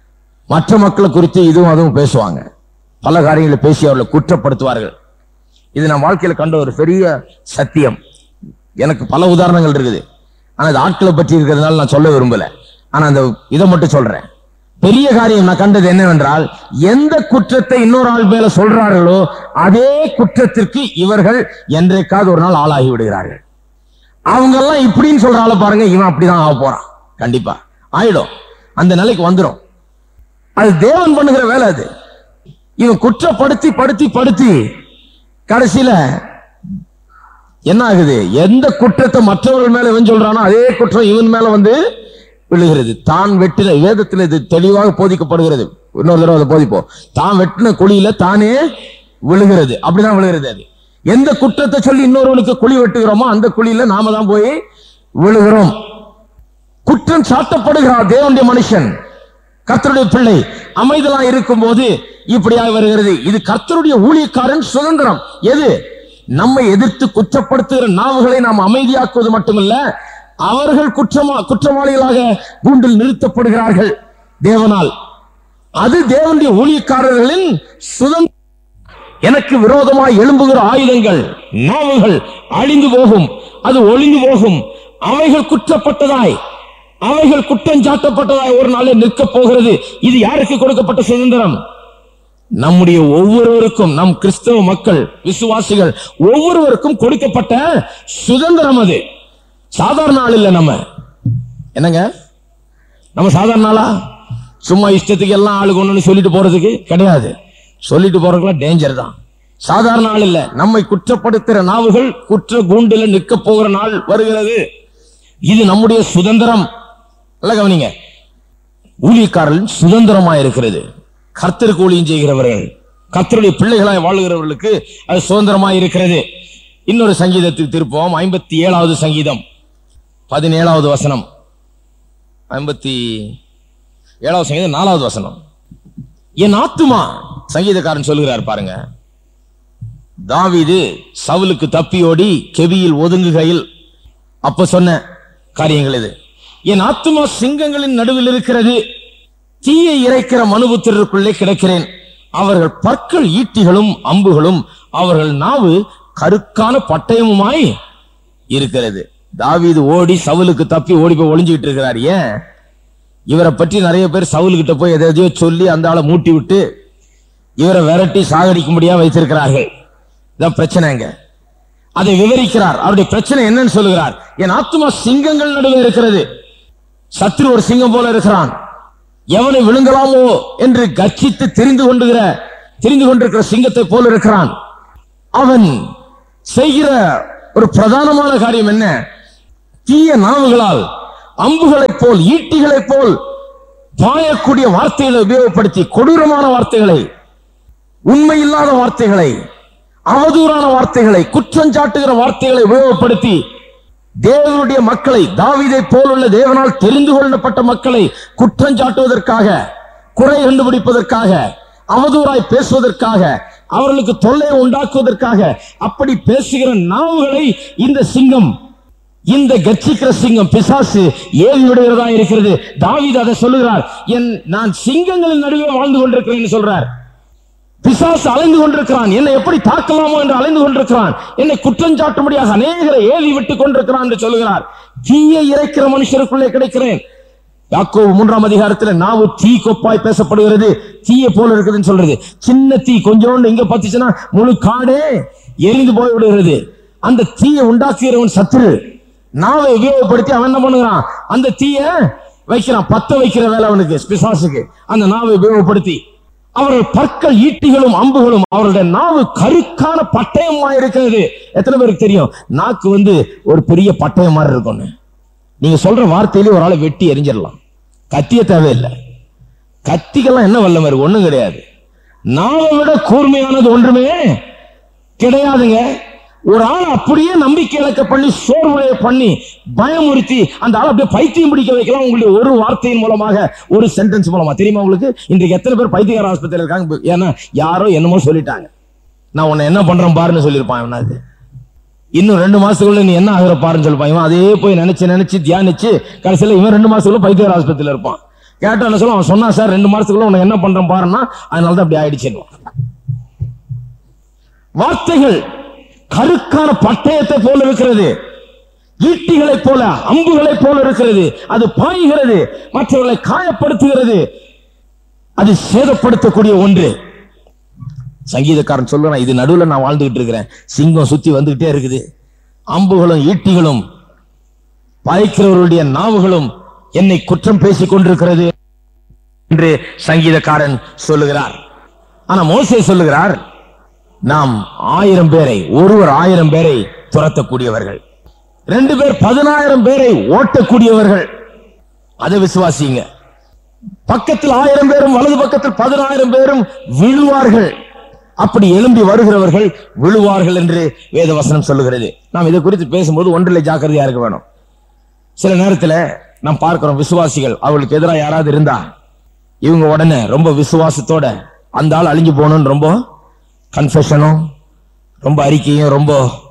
[SPEAKER 1] மற்ற மக்களை குறித்து இதுவும் அதுவும் பேசுவாங்க, பல காரியங்களை பேசி அவர்களை குற்றப்படுத்துவார்கள். இது நான் வாழ்க்கையில கண்ட ஒரு பெரிய சத்தியம். எனக்கு பல உதாரணங்கள் இருக்குது, ஆனா அது ஆட்களை பற்றி இருக்கிறதுனால நான் சொல்ல விரும்பல. ஆனா அந்த இதை மட்டும் சொல்றேன். பெரிய காரியம் நான் கண்டது என்னவென்றால், எந்த குற்றத்தை இன்னொரு ஆள் மேல சொல்றார்களோ அதே குற்றத்திற்கு இவர்கள் என்றைக்காவது ஒரு நாள் ஆளாகி விடுகிறார்கள். அவங்க எல்லாம் இப்படின்னு சொல்றால பாருங்க, இவன் அப்படிதான் ஆக போறான், கண்டிப்பா ஆயிடும், அந்த நிலைக்கு வந்துடும். அது தேவன் பண்ணுகிற வேலை. அது இவன் குற்றப்படுத்தி படுத்தி படுத்தி கடைசியில என்ன ஆகுது? எந்த குற்றத்தை மற்றவர்கள் மேல இவன் சொல்றானோ அதே குற்றம் இவன் மேல வந்து விழுகிறது. தான் வெட்டின, வேதத்தில் இது தெளிவாக போதிக்கப்படுகிறது, இன்னொரு தடவை அதை போதிப்போம். தான் வெட்டின குழியில தானே விழுகிறது, அப்படிதான் விழுகிறது. அது எந்த குற்றத்தை சொல்லி இன்னொருவனுக்கு குழி வெட்டுகிறோமோ அந்த குழியில நாம தான் போய் விழுகிறோம். குற்றம் சாட்டப்படுகிறார் தேவனுடைய மனுஷன், கர்த்தருடைய பிள்ளை அமைதலா இருக்கும் போது இப்படியாக வருகிறது. இது கர்த்தருடைய ஊழியக்காரன் சுதந்திரம். எது? நம்மை எதிர்த்து குற்றப்படுத்துகிற நாவுகளை நாம் அமைதியாக்குவது மட்டுமல்ல, அவர்கள் குற்றமா குற்றவாளிகளாக கூண்டில் நிறுத்தப்படுகிறார்கள் தேவனால். அது தேவனுடைய ஊழியக்காரர்களின் சுதந்திரம். எனக்கு விரோதமாய் எழும்புகிற ஆயுதங்கள், நாவுகள் அழிந்து போகும், அது ஒளிந்து போகும். அவைகள் குற்றப்பட்டதாய், அவைகள் குற்றம் சாட்டப்பட்டதாய் ஒரு நாளில் நிற்க போகிறது. இது யாருக்கு கொடுக்கப்பட்ட சுதந்திரம்? நம்முடைய ஒவ்வொருவருக்கும், நம் கிறிஸ்தவ மக்கள் விசுவாசிகள் ஒவ்வொருவருக்கும் கொடுக்கப்பட்ட சுதந்திரம். அது சாதாரண ஆள் இல்ல. நம்ம என்னங்க, நம்ம சாதாரண ஆளா? சும்மா இஷ்டத்துக்கு எல்லாம் ஆளுக்கு ஒண்ணு சொல்லிட்டு போறதுக்கு கிடையாது. சொல்லிட்டு போறதுக்குலாம் டேஞ்சர் தான். சாதாரண ஆள் இல்ல. நம்மை குற்றப்படுத்துகிற நாவுகள் குற்ற கூண்டில நிற்க போகிற நாள் வருகிறது. இது நம்முடைய சுதந்திரம். நல்ல கவனிங்க, ஊழியக்காரர்கள் சுதந்திரமா இருக்கிறது. கர்த்தருக்கு ஊழியம் செய்கிறவர்கள், கர்த்தருடைய பிள்ளைகளாய் வாழ்கிறவர்களுக்கு அது சுதந்திரமா இருக்கிறது. இன்னொரு சங்கீதத்துக்கு திருப்போம். ஐம்பத்தி ஏழாவது சங்கீதம் பதினேழாவது வசனம். ஐம்பத்தி ஏழாவது சங்கீதம் நாலாவது வசனம். என் ஆத்துமா, சங்கீதக்காரன் சொல்லுகிறார் பாருங்க, தாவீது சவுலுக்கு தப்பியோடி கெபியில் ஒதுங்குகையில் அப்ப சொன்ன காரியங்கள் இது. என் ஆத்துமா சிங்கங்களின் நடுவில் இருக்கிறது, தீயை இறைக்கிற மனுபுத்திரருக்குள்ளே கிடக்கிறேன். அவர்கள் பற்கள் ஈட்டிகளும் அம்புகளும், அவர்கள் நாவு கருக்கான பட்டயமுமாய் இருக்கிறது. தாவீது ஓடி சவுலுக்கு தப்பி ஓடி போய் ஒளிஞ்சுக்கிட்டு இருக்கிறார். ஏன்? இவரை பற்றி நிறைய பேர் சவுலுக்கிட்ட போய் எதையோ சொல்லி அந்த ஆளை மூட்டி விட்டு இவரை விரட்டி சாகடிக்க முடியாம வைத்திருக்கிறார்கள். இதான் பிரச்சனைங்க. அதை விவரிக்கிறார். அவருடைய பிரச்சனை என்னன்னு சொல்லுகிறார். என் ஆத்துமா சிங்கங்கள் நடுவே இருக்கிறது. சத்ரு ஒரு சிங்கம் போல இருக்கிறான். எவனை விழுங்கலாமோ என்று கர்ஜித்து தெரிந்து கொண்டுகிற தெரிந்து கொண்டிருக்கிற சிங்கத்தை போல இருக்கிறான். அவன் செய்கிற ஒரு பிரதானமான காரியம் என்ன? தீய நாவுகளால் அம்புகளைப் போல் ஈட்டிகளைப் போல் பாயக்கூடிய வார்த்தைகளை உபயோகப்படுத்தி, கொடூரமான வார்த்தைகளை, உண்மையில்லாத வார்த்தைகளை, அவதூறான வார்த்தைகளை, குற்றஞ்சாட்டுகிற வார்த்தைகளை உபயோகப்படுத்தி தேவனுடைய மக்களை, தாவீதை போலுள்ள தேவனால் தெரிந்து கொள்ளப்பட்ட மக்களை குற்றஞ்சாட்டுவதற்காக, குறை கண்டுபிடிப்பதற்காக, அவதூறாய் பேசுவதற்காக, அவர்களுக்கு தொல்லை உண்டாக்குவதற்காக அப்படி பேசுகிற நாவுகளை இந்த சிங்கம், இந்த கர்ஜிக்கிற சிங்கம் பிசாசு ஏவி விடுகிறதா இருக்கிறது. தாவீது அதை சொல்லுகிறார், என் நான் சிங்கங்களின் நடுவே வாழ்ந்து கொண்டிருக்கிறேன் சொல்றார். பிசாசு அலைந்து கொண்டிருக்கிறான், என்னை எப்படி தாக்கலாமோ என்று அலைந்து கொண்டிருக்கிறான், என்னை குற்றஞ்சாட்டும்படியாக அநேகரை ஏவி விட்டுக் கொண்டிருக்கிறான் என்று சொல்லுகிறார். தீயை இறைக்கிற மனுஷருக்குள்ளே கிடைக்கிறேன். யாக்கோபு மூன்றாம் அதிகாரத்தில் நாவு தீ கொப்பாய் பேசப்படுகிறது, தீயை போல இருக்குதுன்னு சொல்றது. சின்ன தீ கொஞ்சோண்டு இங்க பத்துச்சுன்னா முழு காடே எரிந்து போய் விடுகிறது. அந்த தீயை உண்டாக்குகிறவன் சத்துரு. நாவை உபயோகப்படுத்தி அவன் என்ன பண்ணுகிறான்? அந்த தீய வைக்கிறான், பத்த வைக்கிற வேலை அவனுக்கு, பிசாசுக்கு. அந்த நாவை உபயோகப்படுத்தி அவர்கள் பற்கள், ஈட்டிகளும் அம்புகளும், அவருடைய நாவு கருக்கான பட்டயமா இருக்கிறது. எத்தனை பேருக்கு தெரியும் நாக்கு வந்து ஒரு பெரிய பட்டயம் மாதிரி இருக்கும்னு? நீங்க சொல்ற வார்த்தையிலே ஒரு ஆளை வெட்டி எரிஞ்சிடலாம். கத்திய தேவையில்லை. கத்திக்கெல்லாம் என்ன வல்லமை இருக்கு? ஒண்ணும் கிடையாது. நாவை விட கூர்மையானது ஒன்றுமே கிடையாதுங்க. ஒரு ஆள் அப்படியே நம்பிக்கை இழக்க பண்ணி, சோர்வுடைய பண்ணி, பயமுறுத்தி அந்த ஆள் அப்படியே பைத்தியம் பிடிக்க வைக்கலாம் உங்களுடைய ஒரு வார்த்தையின் மூலமாக, ஒரு சென்டென்ஸ் மூலமா. தெரியுமா உங்களுக்கு இன்றைக்கு எத்தனை பேர் பைத்தியக்கார ஆஸ்பத்திரியில் இருக்காங்க? ஏன்னா யாரோ என்னமோ சொல்லிட்டாங்க, நான் உன்னை என்ன பண்றேன் பாருன்னு சொல்லியிருப்பான். இவனாது இன்னும் ரெண்டு மாசத்துக்குள்ள நீ என்ன ஆகிற பாருன்னு சொல்லிப்பான். இவன் அதே போய் நினைச்சு நினைச்சு தியானிச்சு கடைசியில் இவன் ரெண்டு மாசத்துக்குள்ள பைத்தியக்கார ஆஸ்பத்திரியில் இருப்பான். கேட்டா என்ன சொல்ல? அவன் சொன்னா, சார் ரெண்டு மாசத்துக்குள்ள உன்னை என்ன பண்றேன் பாருன்னா, அதனாலதான் அப்படி ஆயிடுச்சு. வார்த்தைகள் கருக்கான பட்டயத்தை போல இருக்கிறது, ஈட்டிகளை போல, அம்புகளை போல இருக்கிறது. அது பாய்கிறது, மற்றவர்களை காயப்படுத்துகிறது, அது சேதப்படுத்தக்கூடிய ஒன்று. சங்கீதக்காரன் சொல்றான், இது நடுவில் நான் வாழ்ந்துகிட்டு இருக்கிறேன், சிங்கம் சுத்தி வந்துகிட்டே இருக்குது, அம்புகளும் ஈட்டிகளும் பாய்க்கிறவருடைய நாவுகளும் என்னை குற்றம் பேசிக் கொண்டிருக்கிறது என்று சங்கீதக்காரன் சொல்லுகிறார். ஆனா மோசே சொல்லுகிறார், நாம் ஆயிரம் பேரை, ஒருவர் ஆயிரம் பேரை துரத்தக்கூடியவர்கள், ரெண்டு பேர் பதினாயிரம் பேரை ஓட்டக்கூடியவர்கள். அதை விசுவாசிங்க. பக்கத்தில் ஆயிரம் பேரும் வலது பக்கத்தில் பதினாயிரம் பேரும் விழுவார்கள். அப்படி எழும்பி வருகிறவர்கள் விழுவார்கள் என்று வேத வசனம் சொல்லுகிறது. நாம் இதை குறித்து பேசும்போது ஒன்றிலே ஜாக்கிரதையா இருக்க வேணும். சில நேரத்தில் நாம் பார்க்கிறோம், விசுவாசிகள் அவர்களுக்கு எதிராக யாராவது இருந்தா இவங்க உடனே ரொம்ப விசுவாசத்தோட அந்த ஆள் அழிஞ்சு போகணும்னு ரொம்ப கன்ஃபெஷனும், ரொம்ப அறிக்கையும், ரொம்ப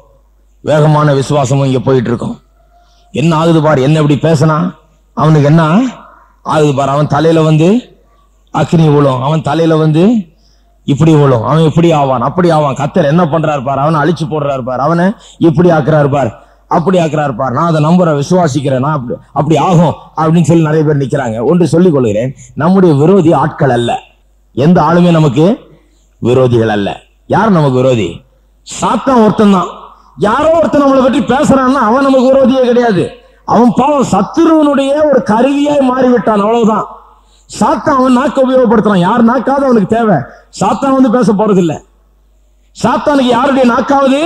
[SPEAKER 1] வேகமான விசுவாசமும் இங்க போயிட்டு இருக்கும். என்ன ஆகுது பார், என்ன இப்படி பேசினா அவனுக்கு என்ன ஆகுது பார், அவன் தலையில வந்து அக்னி விழும், அவன் தலையில வந்து இப்படி விழும், அவன் இப்படி ஆவான், அப்படி ஆவான், கத்தர் என்ன பண்றாரு பார், அவனை அழிச்சு போடுறாரு பார், அவனை இப்படி ஆக்குறாரு பார், அப்படி ஆக்குறாரு பார், நான் அதை நம்புறேன், விசுவாசிக்கிறேன், நான் அப்படி அப்படி ஆகும் அப்படின்னு சொல்லி நிறைய பேர் நிக்கிறாங்க. ஒன்று சொல்லிக் கொள்கிறேன், நம்முடைய விரோதி ஆட்கள் அல்ல. எந்த ஆளுமே நமக்கு விரோதிகள் அல்ல. யார் நமக்கு விரோதி? சாத்தான் ஒருத்தன் தான். யாரோ ஒருத்தன் நம்மளை பற்றி பேசுறான்னா அவன் நமக்கு விரோதியே கிடையாது. அவன் பாவம் சத்துருவனுடைய ஒரு கருவியாய் மாறிவிட்டான், அவ்வளவுதான். சாத்தான் அவன் நாக்க உபயோகப்படுத்துறான். யார் நாக்காவது அவனுக்கு தேவை. சாத்தான் வந்து பேச போறது இல்ல. சாத்தானுக்கு யாருடைய நாக்காவது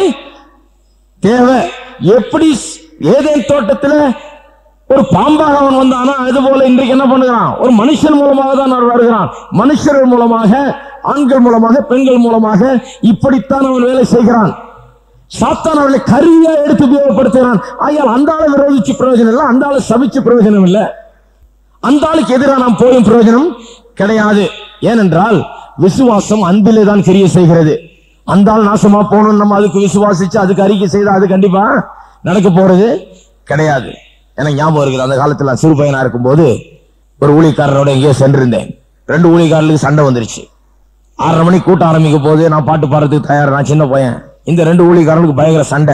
[SPEAKER 1] தேவை. எப்படி ஏதேன் தோட்டத்துல ஒரு பாம்பாக அவன் வந்தானா, அது போல இன்றைக்கு என்ன பண்ணுகிறான்? ஒரு மனுஷன் மூலமாக தான் அவர் வருகிறான். மனுஷர்கள் மூலமாக, ஆண்கள் மூலமாக, பெண்கள் மூலமாக இப்படித்தான் அவன் வேலை செய்கிறான். சாத்தான் அவர்களை கருவியா எடுத்து உபயோகப்படுத்துகிறான். ஆகையால் அந்த ஆளை விரோதிச்சு பிரயோஜனம் இல்லை, அந்த ஆளை சபிச்சு பிரயோஜனம் இல்லை, அந்த ஆளுக்கு எதிராக நாம் போயும் பிரயோஜனம் கிடையாது. ஏனென்றால் விசுவாசம் அன்பிலே தான் கிரியை செய்கிறது. அந்த ஆள் நாசமா போகணும் நம்ம அதுக்கு விசுவாசிச்சு அதுக்கு அறிக்கை செய்தா அது கண்டிப்பா நடக்க போறது கிடையாது. எனக்கு ஞாபகம் இருக்குது, அந்த காலத்துல சிறு பையனா இருக்கும் போது ஒரு ஊழியக்காரரோட எங்கேயோ சென்றிருந்தேன். ரெண்டு ஊழியக்காரர்களுக்கு சண்டை வந்துருச்சு. ஆறரை மணிக்கு கூட்டம் ஆரம்பிக்க போது நான் பாட்டு பாடுறதுக்கு தயார், நான் சின்ன பையன். இந்த ரெண்டு ஊழியக்காரர்களுக்கு பயங்கர சண்டை.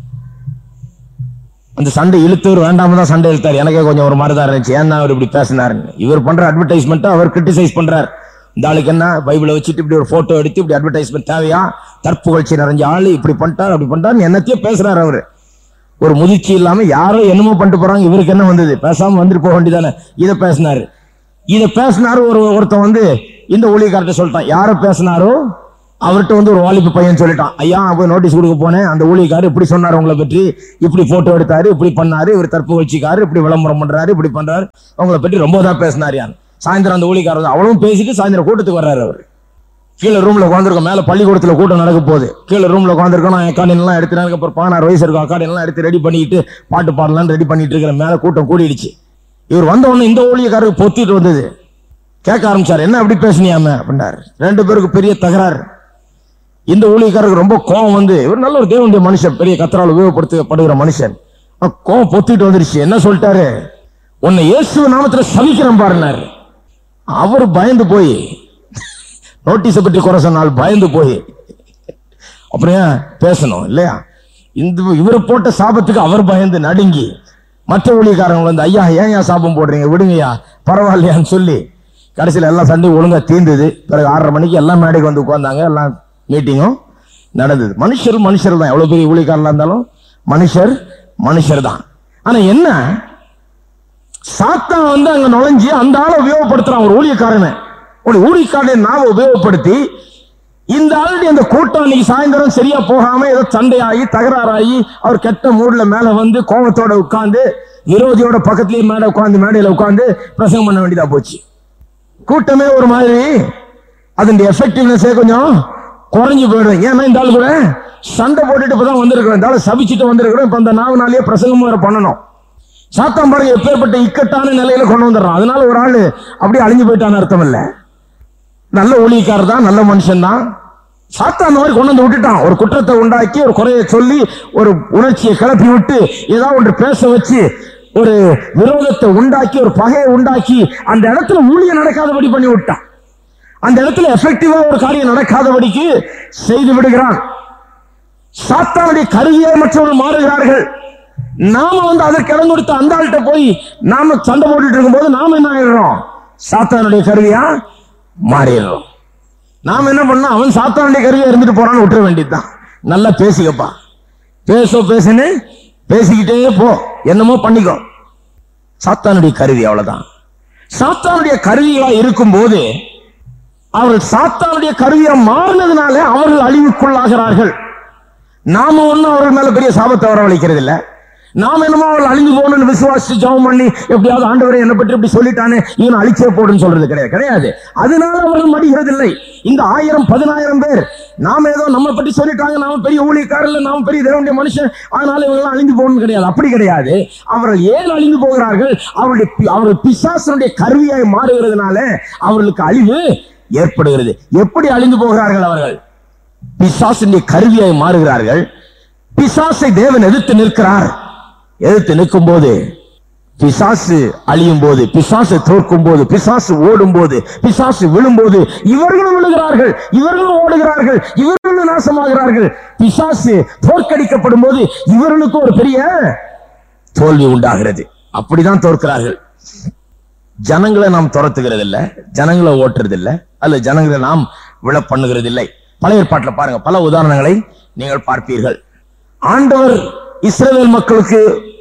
[SPEAKER 1] அந்த சண்டை இழுத்தவர் வேண்டாம தான் சண்டை இழுத்தார். எனக்கே கொஞ்சம் ஒரு மாதிரி தான் இருந்துச்சு, ஏன்னா அவர் இப்படி பேசினாருன்னு. இவர் பண்ற அட்வர்டைஸ்மெண்ட் அவர் கிரிட்டிசைஸ் பண்றார். இந்த ஆளுக்கு என்ன பைபிளை வச்சுட்டு இப்படி ஒரு போட்டோ எடுத்து இப்படி அட்வர்டைஸ்மெண்ட் தேவையா, தற்புகழ்ச்சி நிறைஞ்ச ஆளு இப்படி பண்ணிட்டார் அப்படி பண்ணிட்டார் என்னத்தையும் பேசுறாரு அவரு. ஒரு முதிர்ச்சி இல்லாம யாரோ என்னமோ பண்ணிட்டு போறாங்க, இவருக்கு என்ன வந்தது, பேசாம வந்துட்டு போக வேண்டியதானே, இதை பேசினாரு. இத பேசினாரு ஒரு ஒருத்தன் வந்து இந்த ஊழியக்காரர்கிட்ட சொல்லிட்டான். யார பேசினாரோ அவர்கிட்ட வந்து ஒரு வாலிபு பையன் சொல்லிட்டான், ஐயா போய் நோட்டீஸ் கொடுக்க போனேன், அந்த ஊழியக்காரர் இப்படி சொன்னாரு உங்களை பற்றி, இப்படி போட்டோ எடுத்தாரு, இப்படி பண்ணாரு, இவர் தற்புகழ்ச்சிக்காரு, இப்படி விளம்பரம் பண்றாரு, இப்படி பண்றாரு, உங்களை பற்றி ரொம்ப தான் பேசினாரு. யான் சாயந்தரம் அந்த ஊழியக்காரர் அவ்வளவும் பேசிட்டு சாயந்தரம் கூட்டத்துக்கு வர்றாரு. அவர் கீழே ரூம்ல உட்காந்துருக்கோம், மேல பள்ளிக்கூடத்துல கூட்டம் நடக்க போகுது. கீழே ரூம்ல உட்காந்துருக்கோம், நான் அக்காடின் எல்லாம் எடுத்து, அப்புறம் பதினாறு வயசு இருக்கும், அக்காடின் எல்லாம் எடுத்து ரெடி பண்ணிட்டு பாட்டு பாடலாம் ரெடி பண்ணிட்டு இருக்கிற, மேல கூட்டம் கூடிடுச்சு. இவர் வந்த உடனே இந்த ஊழியக்காரருக்கு பொத்திட்டு வந்தது. கேட்க ஆரம்பிச்சார், என்ன அப்படி பேசினியாம அப்படின்னாரு. ரெண்டு பேருக்கு பெரிய தகராறு. இந்த ஊழியக்காரருக்கு ரொம்ப கோபம் வந்து, இவர் நல்ல ஒரு தேவனுடைய மனுஷன், பெரிய கத்தரால் உபயோகப்படுத்தப்படுகிற மனுஷன், கோபம் பொத்திட்டு வந்துருச்சு. என்ன சொல்லிட்டாரு, உன்னை இயேசு நாமத்துல சபிக்கிறேன் பாருனாரு. அவர் பயந்து போய், நோட்டீஸை பற்றி குறை சொன்னால் பயந்து போய், அப்புறம் ஏன் பேசணும் இல்லையா, இந்த இவரை போட்ட சாபத்துக்கு அவர் பயந்து நடுங்கி, மற்ற ஊழியக்காரங்க வந்து ஐயா ஏன் ஏன் சாபம் போடுறீங்க, விடுங்கய்யா பரவாயில்லையான்னு சொல்லி கடைசியில் எல்லாம் சண்டை ஒழுங்கா தீர்ந்தது. பிறகு ஆறரை மணிக்கு எல்லாம் மேடைக்கு வந்து உட்கார்ந்தாங்க, எல்லாம் மீட்டிங்கும் நடந்தது. மனுஷர் மனுஷர் தான், எவ்வளவு பெரிய ஊழியக்காரங்களா இருந்தாலும் மனுஷர் மனுஷர் தான். ஆனா என்ன, சாத்தான் வந்து அங்க நுழைஞ்சு அந்த ஆளை உபயோகப்படுத்துறான். ஒரு ஊழியக்காரனை ஒரு ஊழியக்காரனை நாம உபயோகப்படுத்தி, இந்த ஆளுடைய அந்த கூட்டம் இன்னைக்கு சாயந்தரம் சரியா போகாம ஏதோ சண்டையாகி தகராறாகி அவர் கெட்ட மூட்ல மேல வந்து கோபத்தோட உட்கார்ந்து விரோதியோட பக்கத்திலேயே மேல உட்கார்ந்து மேடையில உட்கார்ந்து பிரசங்கம் பண்ண வேண்டியதா போச்சு. கூட்டமே ஒரு மாதிரி அதனுடைய எஃபெக்டிவ்னஸே கொஞ்சம் குறைஞ்சு போயிடும். ஏன்னா இந்த ஆளு கூட சண்டை போட்டுட்டு இப்பதான் வந்திருக்கிறோம், இந்த ஆளு சபிச்சுட்டு வந்திருக்கிறோம், இப்ப அந்த நாலு நாளையே பிரசங்கம் வேற பண்ணணும். சாத்தான் பாருங்க எப்பேற்பட்ட இக்கட்டான நிலையில கொண்டு வந்துடுறான். அதனால ஒரு ஆளு அப்படியே அழிஞ்சு போயிட்டான்னு அர்த்தம் இல்ல, நல்ல ஊழியக்காரர் தான், நல்ல மனுஷன் தான். சாத்தான் அந்த மாதிரி கொண்டு வந்து விட்டுட்டான். ஒரு குற்றத்தை உண்டாக்கி, ஒரு குறையை சொல்லி, ஒரு உணர்ச்சியை கிளப்பி விட்டு, ஏதாவது ஒன்று பேச வச்சு, ஒரு விரோதத்தை உண்டாக்கி, ஒரு பகையை உண்டாக்கி, அந்த இடத்துல ஊழியம் நடக்காதபடி பண்ணி விட்டான். அந்த இடத்துல எஃபெக்டிவா ஒரு காரியம் நடக்காதபடிக்கு செய்து விடுகிறான். சாத்தானுடைய கருவியை மற்றவர்கள் மாறுகிறார்கள். நாம வந்து அதற்கு இடம் கொடுத்த அந்த ஆள்கிட்ட போய் நாம சண்டை போட்டுட்டு இருக்கும் போது நாம என்ன ஆயிடுறோம், சாத்தானுடைய கருவியா மாறிடுறோம். நாம என்ன பண்ணோம், அவன் சாத்தானுடைய கருவியா இருந்துட்டு போறான்னு விட்டுற வேண்டியதுதான். நல்லா பேசிக்கப்பா, பேசோ பேசுன்னு பேசிக்கிட்டே போ, என்னமோ பண்ணிக்கோ. சாத்தானுடைய கருவி, அவ்வளவுதான். சாத்தானுடைய கருவிகளா இருக்கும் போது அவர்கள் சாத்தானுடைய கருவியா மாறினதுனால அவர்கள் அழிவுக்குள்ளாகிறார்கள். நாம ஒன்னும் அவர்கள் மேல பெரிய சாபத்தை வரவழைக்கிறது இல்ல. நாம என்னமோ அவர்கள் அழிந்து போகணும்னு விசுவாசி ஜெபம் பண்ணி எப்படியாவது ஆண்டவரை என்னை பற்றி இப்படி சொல்லிட்டானே இவன் அழிச்சே போடுன்னு சொல்றது கிடையாது கிடையாது அதனால அவர்கள் மடிகிறது இல்லை. இந்த ஆயிரம் பதினாயிரம் பேர் நாம ஏதோ நம்ம பற்றி சொல்லிட்டாங்க, நாம பெரிய ஊழியக்காரர்கள், நாம பெரிய தேவனுடைய மனுஷன், அதனால இவங்க அழிந்து போகணும் கிடையாது. அப்படி கிடையாது. அவர்கள் ஏன் அழிந்து போகிறார்கள், அவருடைய அவர்கள் பிசாசனுடைய கருவியாய் மாறுகிறதுனால அவர்களுக்கு அழிவு ஏற்படுகிறது. எப்படி அழிந்து போகிறார்கள் அவர்கள், பிசாசினுடைய கருவியாய் மாறுகிறார்கள். பிசாசை தேவன் எதிர்த்து நிற்கிறார். எதிர்த்து நிற்கும் போது பிசாசு அழியும் போது, பிசாசு தோற்கும் போது, பிசாசு ஓடும் போது, பிசாசு விழும்போது இவர்களும் விழுகிறார்கள், இவர்களும் ஓடுகிறார்கள், இவர்களும் நாசமாகிறார்கள். பிசாசு தோற்கடிக்கப்படும் போது இவர்களுக்கு ஒரு பெரிய தோல்வி உண்டாகிறது. அப்படிதான் தோற்கிறார்கள். ஜனங்களை நாம் துரத்துகிறது இல்லை, ஜனங்களை ஓட்டுறது இல்லை, அல்ல ஜனங்களை நாம் விழ பண்ணுகிறது இல்லை. பழைய ஏற்பாட்டில் பாருங்க, பல உதாரணங்களை நீங்கள் பார்ப்பீர்கள். ஆண்டவர் இஸ்ரவேல் மக்களுக்கு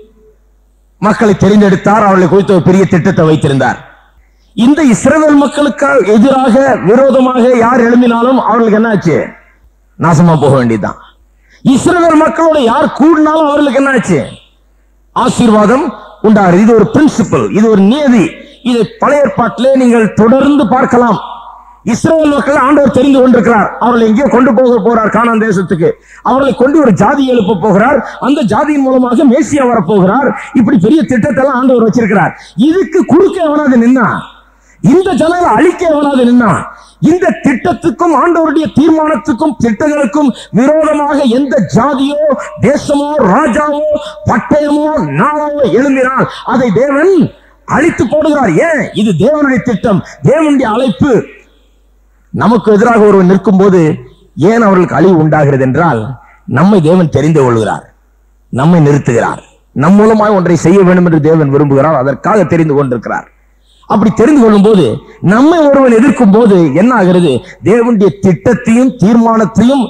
[SPEAKER 1] மக்களை தெரிந்தெடுத்தார், அவர்களை குறித்து ஒரு பெரிய திட்டத்தை வைத்திருந்தார். இந்த இஸ்ரவேல் மக்களுக்கு எதிராக விரோதமாக யார் எழும்பினாலும் அவர்களுக்கு என்ன ஆச்சு, நாசமா போக வேண்டியதுதான். இஸ்ரவேல் மக்களோட யார் கூடினாலும் அவர்களுக்கு என்ன ஆச்சு, ஆசீர்வாதம் உண்டாகிறது. இது ஒரு பிரின்சிபல், இது ஒரு நியதி. இதை பழைய ஏற்பாட்டிலே நீங்கள் தொடர்ந்து பார்க்கலாம். இஸ்ரவேல் மக்கள் ஆண்டவர் தெரிந்து கொண்டிருக்கிறார். அவர்களை எங்கேயோ கொண்டு போக போறார், கானான் தேசத்துக்கு. அவர்களை கொண்டு ஒரு ஜாதி எழுப்ப போகிறார். அந்த ஜாதியின் மூலமாக மேசியா வரப்போகிறார். இப்படி பெரிய திட்டத்தை எல்லாம் ஆண்டவர் வச்சிருக்கிறார். இதுக்கு குறுக்க எவனாது நின்னா, இந்த ஜனங்களை அழிக்க எவனாது நின்னா, இந்த திட்டத்துக்கும் ஆண்டவருடைய தீர்மானத்துக்கும் திட்டங்களுக்கும் விரோதமாக எந்த ஜாதியோ தேசமோ ராஜாவோ பட்டயமோ நாளோ எழும்பினால் அதை தேவன் அழித்து போடுகிறார். ஏன், இது தேவனுடைய திட்டம், தேவனுடைய அழைப்பு. நமக்கு எதிராக ஒருவர் நிற்கும் போது ஏன் அவர்களுக்கு அழிவு உண்டாகிறது என்றால், நம்மை தேவன் தெரிந்து கொள்கிறார், நம்மை நிறுத்துகிறார், நம் மூலமாக ஒன்றை செய்ய வேண்டும் என்று தேவன் விரும்புகிறார், அதற்காக தெரிந்து கொண்டிருக்கிறார். அப்படி தெரிந்து கொள்ளும் போது நம்மை ஒருவன் எதிர்க்கும் போது என்ன ஆகிறது, தேவனுடைய திட்டத்தையும் தீர்மானத்தையும்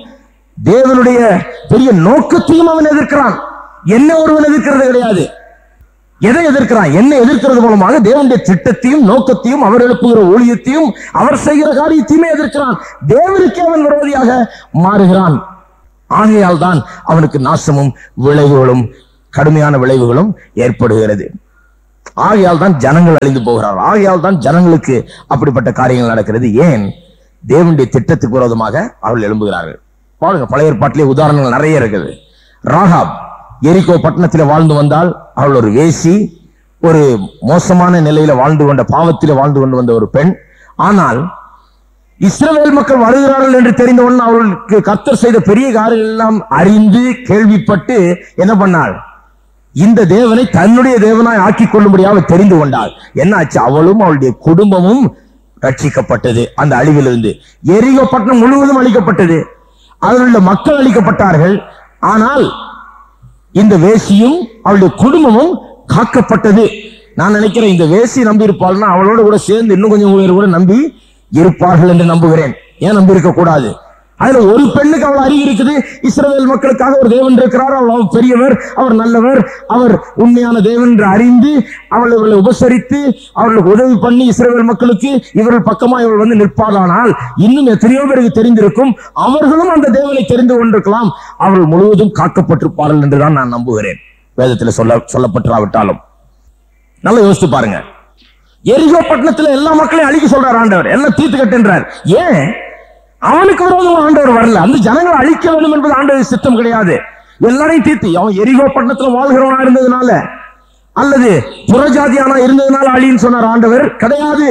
[SPEAKER 1] தேவனுடைய பெரிய நோக்கத்தையும் அவன் எதிர்க்கிறான். என்ன ஒருவன் எதிர்க்கிறது கிடையாது. எதை எதிர்க்கிறான்? என்ன எதிர்க்கிறது மூலமாக தேவனுடைய திட்டத்தையும் நோக்கத்தையும் அவர் எழுப்புகிற ஊழியத்தையும் அவர் செய்கிற காரியத்தையுமே எதிர்க்கிறான். தேவனுக்கே அவன் விரோதியாக மாறுகிறான். ஆகையால் தான் அவனுக்கு நாசமும் விளைவுகளும் கடுமையான விளைவுகளும் ஏற்படுகிறது. ஆகையால் தான் ஜனங்கள் அழிந்து போகிறார்கள். ஆகையால் தான் ஜனங்களுக்கு அப்படிப்பட்ட காரியங்கள் நடக்கிறது. ஏன்? தேவனுடைய திட்டத்துக்கு விரோதமாக அவர்கள் எழும்புகிறார்கள். பாருங்க, பழைய ஏற்பாட்டிலே உதாரணங்கள் நிறைய இருக்குது. ராகாப் எரிகோ பட்டணத்தில் வாழ்ந்து வந்தால் அவள் ஒரு வேசி, ஒரு மோசமான நிலையில வாழ்ந்து கொண்ட, பாவத்திலே வாழ்ந்து கொண்டு வந்த ஒரு பெண். ஆனால் இஸ்ரவேல் மக்கள் வருகிறார்கள் என்று தெரிந்தவுடன் அவர்களுக்கு கர்த்தர் செய்த பெரிய காரியங்கள் எல்லாம் அறிந்து கேள்விப்பட்டு என்ன பண்ணாள்? இந்த தேவனை தன்னுடைய தேவனாய் ஆக்கிக் கொள்ளும்படியாக தெரிந்து கொண்டாள். என்ன ஆச்சு? அவளும் அவளுடைய குடும்பமும் ரட்சிக்கப்பட்டது அந்த அழிவிலிருந்து. எரிகோ பட்டணம் முழுவதும் அழிக்கப்பட்டது, அதில் உள்ள மக்கள் அழிக்கப்பட்டார்கள். ஆனால் இந்த வேசியும் அவளுடைய குடும்பமும் காக்கப்பட்டது. நான் நினைக்கிறேன் இந்த வேசி நம்பி இருப்பாள்னா அவளோட கூட சேர்ந்து இன்னும் கொஞ்சம் பேர் கூட நம்பி இருப்பார்கள் என்று நம்புகிறேன். ஏன் நம்பி இருக்க கூடாது? அதுல ஒரு பெண்ணுக்கு அவள் அறிவு இருக்குது. இஸ்ரவேல் மக்களுக்காக ஒரு தேவன் இருக்கிறார், அவள் பெரியவர், அவர் நல்லவர், அவர் உண்மையான தேவன் என்று அறிந்து அவள் இவர்களை உபசரித்து அவர்களுக்கு உதவி பண்ணி இஸ்ரவேல் மக்களுக்கு இவர்கள் பக்கமாக இவள் வந்து நிற்பாதானால் இன்னும் எத்தனையோ பேருக்கு தெரிந்திருக்கும். அவர்களும் அந்த தேவனை தெரிந்து கொண்டிருக்கலாம். அவர்கள் முழுவதும் காக்கப்பட்டிருப்பார்கள் என்றுதான் நான் நம்புகிறேன். வேதத்தில் சொல்ல சொல்லப்பட்டிராவிட்டாலும் நல்லா யோசித்து பாருங்க. எரிகோ பட்டணத்தில் எல்லா மக்களையும் அழிக்க சொல்றார் ஆண்டவர், எல்லாம் தீர்த்து கட்டுன்றார். ஏன்? அவனுக்கு விரோதம் ஆண்டவர் வரல. அந்த ஜனங்களை அழிக்க வேண்டும் என்பது ஆண்டவர் சித்தம் கிடையாது. எல்லாரையும் தீர்த்து, அவன் எரிகோ பட்டணத்தில் வாழ்கிறவனா இருந்ததுனால அல்லது புறஜாதியானா இருந்ததுனால அழின்னு சொன்னார் ஆண்டவர் கிடையாது.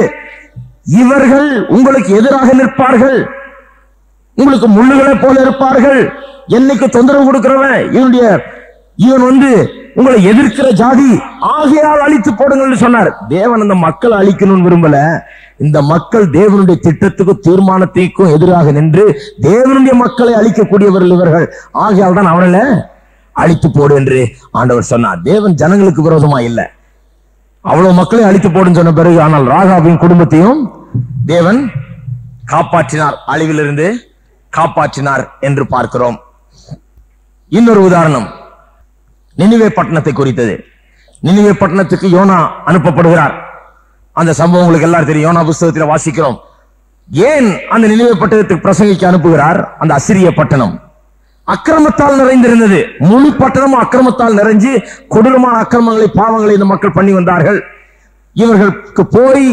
[SPEAKER 1] இவர்கள் உங்களுக்கு எதிராக நிற்பார்கள், உங்களுக்கு முள்ளுகளை போல இருப்பார்கள், என்னைக்கு தொந்தரவு கொடுக்கிறவன் இவனுடைய இவன் வந்து உங்களை எதிர்க்கிற ஜாதி, ஆகையால் அழித்து போடுங்கள் சொன்னார். தேவன் அந்த மக்களை அழிக்கணும்னு விரும்பல. இந்த மக்கள் தேவனுடைய திட்டத்துக்கும் தீர்மானத்திற்கும் எதிராக நின்று தேவனுடைய மக்களை அழிக்கக்கூடியவர்கள் இவர்கள். ஆகையால் தான் அவர்களை அழித்து போடு என்று ஆண்டவர் சொன்னார். தேவன் ஜனங்களுக்கு விரோதமா இல்லை, அவ்வளவு மக்களை அழித்து போடுன்னு சொன்ன பிறகு ஆனால் ராகாபின் குடும்பத்தையும் தேவன் காப்பாற்றினார், அழிவிலிருந்து காப்பாற்றினார் என்று பார்க்கிறோம். இன்னொரு உதாரணம் நினிவே பட்டணத்தை குறித்தது. நினிவே பட்டணத்துக்கு யோனா அனுப்பப்படுகிறார். அந்த சம்பவம் உங்களுக்கு எல்லாரும் தெரியும், யோனா புஸ்தகத்தில் வாசிக்கிறோம். ஏன் அந்த நினிவே பட்டணத்துக்கு பிரசங்கிக்க அனுப்புகிறார்? அந்த அசிரிய பட்டணம் அக்கிரமத்தால் நிறைந்திருந்தது. முழு பட்டணமும் அக்கிரமத்தால் நிறைஞ்சு கொடூரமான அக்கிரமங்களை பாவங்களை இந்த மக்கள் பண்ணி வந்தார்கள். இவர்களுக்கு போய்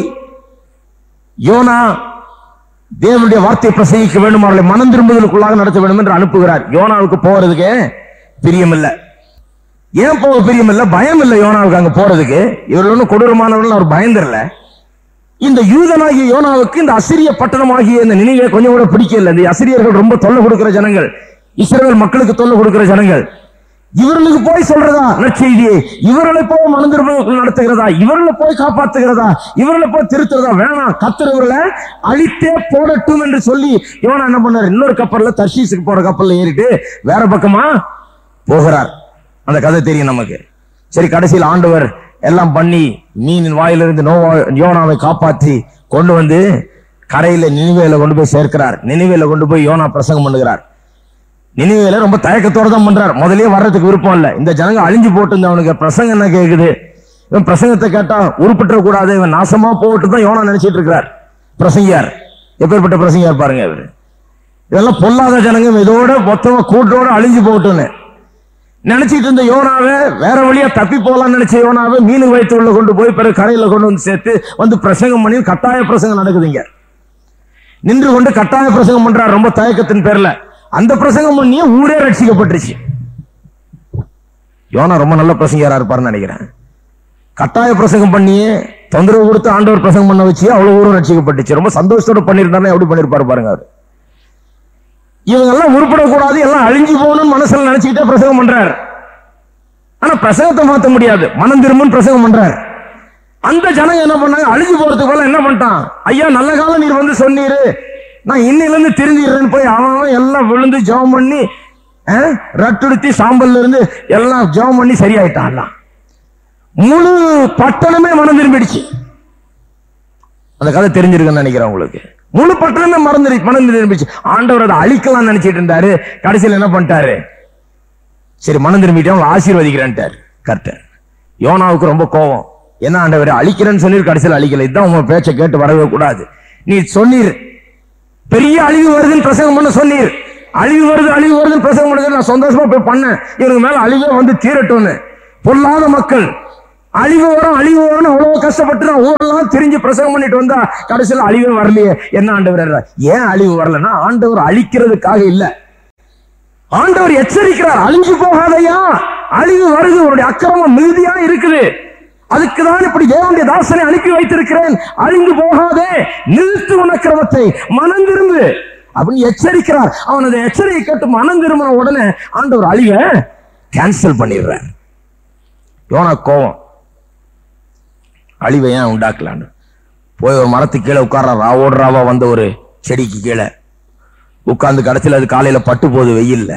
[SPEAKER 1] யோனா தேவனுடைய வார்த்தையை பிரசங்கிக்க வேண்டும், அவர்களை மனம் திரும்புதலுக்குள்ளாக நடத்த வேண்டும் என்று அனுப்புகிறார். யோனாவுக்கு போறதுக்கு பிரியம் இல்லை. ஏன் போக பிரியம் இல்லை? பயம் இல்லை யோனாவுக்கு அங்க போறதுக்கு. இவர்கள் ஒன்றும் கொடூரமானவர்கள், அவர் பயந்துடல. இந்த யூதனாகிய யோனாவுக்கு இந்த அசிரிய பட்டணமாகிய இந்த நினைவே கொஞ்சம் கூட பிடிக்கல. இந்த அசிரியர்கள் ரொம்ப தொல்லை கொடுக்கிற ஜனங்கள், இஸ்ரவேல் மக்களுக்கு தொல்லை கொடுக்கிற ஜனங்கள். இவர்களுக்கு போய் சொல்றதா நற்செய்தியை, இவர்களை போய் மனம் திரும்புதலுக்குள் நடத்துகிறதா, இவர்களை போய் காப்பாத்துகிறதா, இவர்களை போய் திருத்துறதா? வேணாம், கர்த்தர் இவர்களை அழித்தே போடட்டும் என்று சொல்லி யோனா என்ன பண்ணார்? இன்னொரு கப்பல்ல, தர்ஷீசுக்கு போற கப்பல்ல ஏறிட்டு வேற பக்கமா போகிறார். அந்த கதை தெரியும் நமக்கு. சரி, கடைசியில் ஆண்டவர் எல்லாம் பண்ணி மீனின் வாயிலிருந்து நோவா யோனாவை காப்பாற்றி கொண்டு வந்து கரையில நினிவேல கொண்டு போய் சேர்க்கிறார். நினிவேல கொண்டு போய் யோனா பிரசங்கம் பண்ணுகிறார். நினிவேல ரொம்ப தயக்கத்தோட தான் பண்றார். முதலே வர்றதுக்கு விருப்பம் இல்லை. இந்த ஜனங்க அழிஞ்சு போட்டு அவனுக்கு பிரசங்கம் என்ன கேக்குது? இவன் பிரசங்கத்தை கேட்டா உருப்பிட்ட கூடாது, இவன் நாசமா போட்டு தான் யோனா நினைச்சிட்டு இருக்கிறார். பிரசங்கியார் எப்பேற்பட்ட பிரசங்கியார் பாருங்க. இவரு இதெல்லாம் பொல்லாத ஜனங்க, இதோட மொத்தமா கூட்டோட அழிஞ்சு போட்டுன்னு நினைச்சிட்டு இருந்த யோனாவை, வேற வழியா தப்பி போகலாம்னு நினைச்ச யோனாவை மீன் வயிற்று உள்ள கொண்டு போய் பிறகு கரையில கொண்டு வந்து சேர்த்து வந்து பிரசங்கம் பண்ணி கட்டாய பிரசங்கம் நடக்குதுங்க. நின்று கொண்டு கட்டாய பிரசங்கம் பண்றார் ரொம்ப தயக்கத்தின் பேர்ல. அந்த பிரசங்கம் பண்ணியே ஊரே ரட்சிக்கப்பட்டுருச்சு. யோனா ரொம்ப நல்ல பிரசங்கியாரா இருப்பாருன்னு நினைக்கிறேன். கட்டாய பிரசங்கம் பண்ணியே தொந்தரவு கொடுத்து ஆண்டவர் பிரசங்கம் பண்ண வச்சு அவ்வளவு ஊரும் ரட்சிக்கப்பட்டுச்சு. ரொம்ப சந்தோஷத்தோட பண்ணிருந்தாருன்னா எப்படி பண்ணிருப்பாரு பாருங்க அவரு. இவங்க எல்லாம் உருப்படக்கூடாது, எல்லாம் அழிஞ்சு போகணும்னு மனசுல நினைச்சுக்கிட்டே பிரசங்கம் பண்றாரு. ஆனா பிரசங்கத்தை மாத்த முடியாது, மனம் திரும்புன்னு பிரசங்கம் பண்றாரு. அந்த ஜனங்க என்ன பண்ணாங்க? அழிஞ்சு போறதுக்கு போல என்ன பண்ணிட்டான்? ஐயா நல்ல காலம் நீர் வந்து சொன்னீரு, நான் இன்னில இருந்து திருந்திடுறேன்னு போய் அவன் எல்லாம் விழுந்து ஜெபம் பண்ணி ரட்டுடுத்தி சாம்பல்ல இருந்து எல்லாம் ஜெபம் பண்ணி சரியாயிட்டான். முழு பட்டணமே மனம் திரும்பிடுச்சு. அந்த கதை தெரிஞ்சிருக்குன்னு நினைக்கிறேன் உங்களுக்கு. முழு பட்டணமே மறந்து மனம் திரும்பிச்சு. ஆண்டவர் அதை அழிக்கலாம் நினைச்சிட்டு இருந்தாரு. கடைசியில் என்ன பண்ணிட்டாரு? சரி, மனம் திரும்பிட்டு அவங்களை ஆசீர்வதிக்கிறேன்ட்டார் கர்த்தர். யோனாவுக்கு ரொம்ப கோபம். என்ன ஆண்டவரே, அழிக்கிறேன்னு சொல்லி கடைசியில் அழிக்கல, இதுதான் உங்க பேச்சை கேட்டு வரவே கூடாது. நீ சொன்னீர் பெரிய அழிவு வருதுன்னு பிரசங்கம் பண்ண சொன்னீர், அழிவு வருது அழிவு வருதுன்னு பிரசங்கம் பண்ண நான் சந்தோஷமா போய் பண்ணேன். இவனுக்கு மேல அழிவே வந்து தீரட்டும்னு. பொல்லாத மக்கள், அழிவு வரும் அழிவு வரும் அவ்வளவு கஷ்டப்பட்டு நான் ஊரெல்லாம் திரிஞ்சு பிரசங்கம் பண்ணிட்டு வந்தா கடைசியில் அழிவே வரலையே. என்ன ஆண்டவர், ஏன் அழிவு வரலன்னா ஆண்டவர் அழிக்கிறதுக்காக இல்ல, ஆண்டவர் எச்சரிக்கிறார். அழிஞ்சு போகாதையா, அழிவு வருது, உன்னுடைய அக்கிரமம் மிகுதியா இருக்குது, அதுக்குதான் இப்படி தேவனுடைய தாசனை அனுப்பி வைத்திருக்கிறேன், அழிந்து போகாதே, நிறுத்து உன் அக்கிரமத்தை, மனம் திரும்பு அப்படின்னு எச்சரிக்கிறார். அவன் அதை எச்சரிக்கை கேட்டு மனம் திரும்பின உடனே ஆண்டவர் அழிவை கேன்சல் பண்ணிடுறார். யோனா கோவம், அழிவை ஏன் உண்டாக்கலான்னு போய் ஒரு மரத்துக்கு கீழே உட்கார்றான். ராவோடு ராவா வந்த ஒரு செடிக்கு கீழே உட்கார்ந்து கடைசியில் அது காலையில பட்டு போகுது வெயில்ல.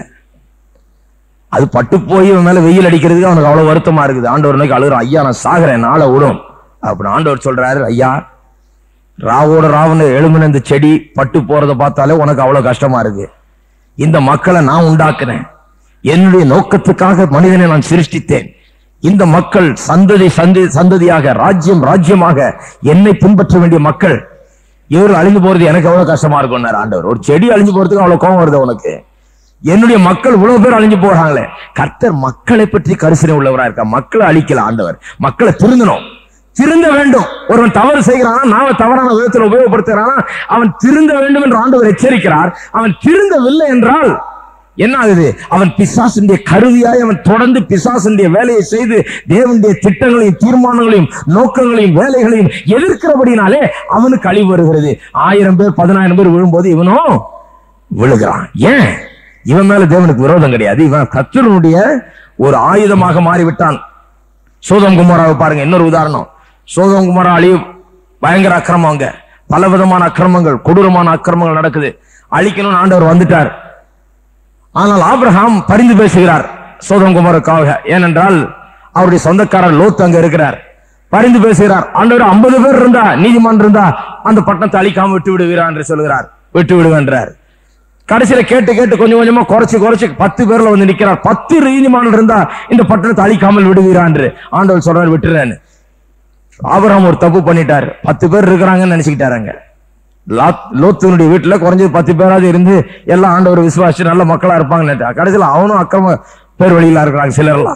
[SPEAKER 1] அது பட்டு போய் இவன் மேல வெயில் அடிக்கிறதுக்கு அவனுக்கு அவ்வளவு வருத்தமா இருக்குது. ஆண்டவர் நோக்கி அழுகுறான், ஐயா நான் சாகிறேன், நாளை விடும் அப்படின்னு. ஆண்டவர் சொல்றாரு, ஐயா ராவோட ராவன்னு எழுமின இந்த செடி பட்டு போறதை பார்த்தாலே உனக்கு அவ்வளவு கஷ்டமா இருக்கு. இந்த மக்களை நான் உண்டாக்குறேன், என்னுடைய நோக்கத்துக்காக மனிதனை நான் சிருஷ்டித்தேன். இந்த மக்கள் சந்ததி சந்தி சந்ததியாக ராஜ்யம் ராஜ்யமாக என்னை பின்பற்ற வேண்டிய மக்கள், இவர்கள் அழிந்து போறது எனக்கு எவ்வளவு கஷ்டமா இருக்கும் ஆண்டவர். ஒரு செடி அழிஞ்சு போறதுக்கு அவ்வளவு கோபம் வருது உனக்கு, என்னுடைய மக்கள் இவ்வளவு பேர் அழிஞ்சு போறாங்களே. கர்த்தர் மக்களை பற்றி கரிசனை உள்ளவரா இருக்கா. மக்களை அழிக்கல ஆண்டவர், மக்களை திருந்தணும், திருந்த வேண்டும். ஒருவன் தவறு செய்கிறானா, நாம தவறான விதத்தில் உபயோகப்படுத்துகிறானா, அவன் திருந்த வேண்டும் என்று ஆண்டவர் எச்சரிக்கிறார். அவன் திருந்தவில்லை என்றால் என்ன ஆகுது, அவன் பிசாசுடைய கருவியாய் அவன் தொடர்ந்து பிசாசுடைய வேலையை செய்து தேவனுடைய திட்டங்களையும் தீர்மானங்களையும் நோக்கங்களையும் வேலைகளையும் எதிர்க்கிறபடினாலே அவனுக்கு அழிவு வருகிறது. ஆயிரம் பேர் பதினாயிரம் பேர் விழும்போது இவனும் விழுகிறான். ஏன்? இவன் மேல தேவனுக்கு விரோதம் கிடையாது, இவன் கர்த்தருடைய ஒரு ஆயுதமாக மாறிவிட்டான். சோதோம் குமோராவை பாருங்க, இன்னொரு உதாரணம். சோதோம் குமோரா அழிவு, பயங்கர அக்கிரமம், அங்க பல விதமான அக்கிரமங்கள், கொடூரமான அக்கிரமங்கள் நடக்குது. அழிக்கணும்னு ஆண்டவர் வந்துட்டார். ஆனால் ஆபிரகாம் பரிந்து பேசுகிறார் சோதோம் குமோராவுக்காக. ஏனென்றால் அவருடைய சொந்தக்காரர் லோத் அங்க இருக்கிறார். பரிந்து பேசுகிறார். ஆண்டவர் ஐம்பது பேர் இருந்தா, நீதிமான் இருந்தா அந்த பட்டணத்தை அழிக்காம விட்டு விடுவீரா என்று சொல்கிறார். விட்டு விடுவேன்றார். கடைசியில கேட்டு கேட்டு கொஞ்சம் கொஞ்சமா குறைச்சு குறைச்சு பத்து பேர்ல வந்து நிக்கிறார். பத்து நீதிமான் இருந்தா இந்த பட்டணத்தை அழிக்காமல் விடுவீரா என்று ஆண்டவர் சொல்றாரு, விட்டுறேன்னு. ஆபிரகாம் ஒரு தப்பு பண்ணிட்டார், பத்து பேர் இருக்கிறாங்கன்னு நினைச்சுக்கிட்டாருங்க. லோத்துனுடைய வீட்டுல குறைஞ்சது பத்து பேராவது இருந்து எல்லாம் ஆண்டவர் விசுவாசி நல்ல மக்களா இருப்பாங்கன்னு. கடைசியில் அவனும் அக்கிரம பேர் வழியில இருக்கிறாங்க சிலர்லாம்.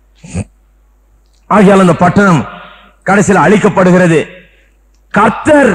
[SPEAKER 1] ஆகியால் அந்த பட்டணம் கடைசியில் அழிக்கப்படுகிறது. கர்த்தர்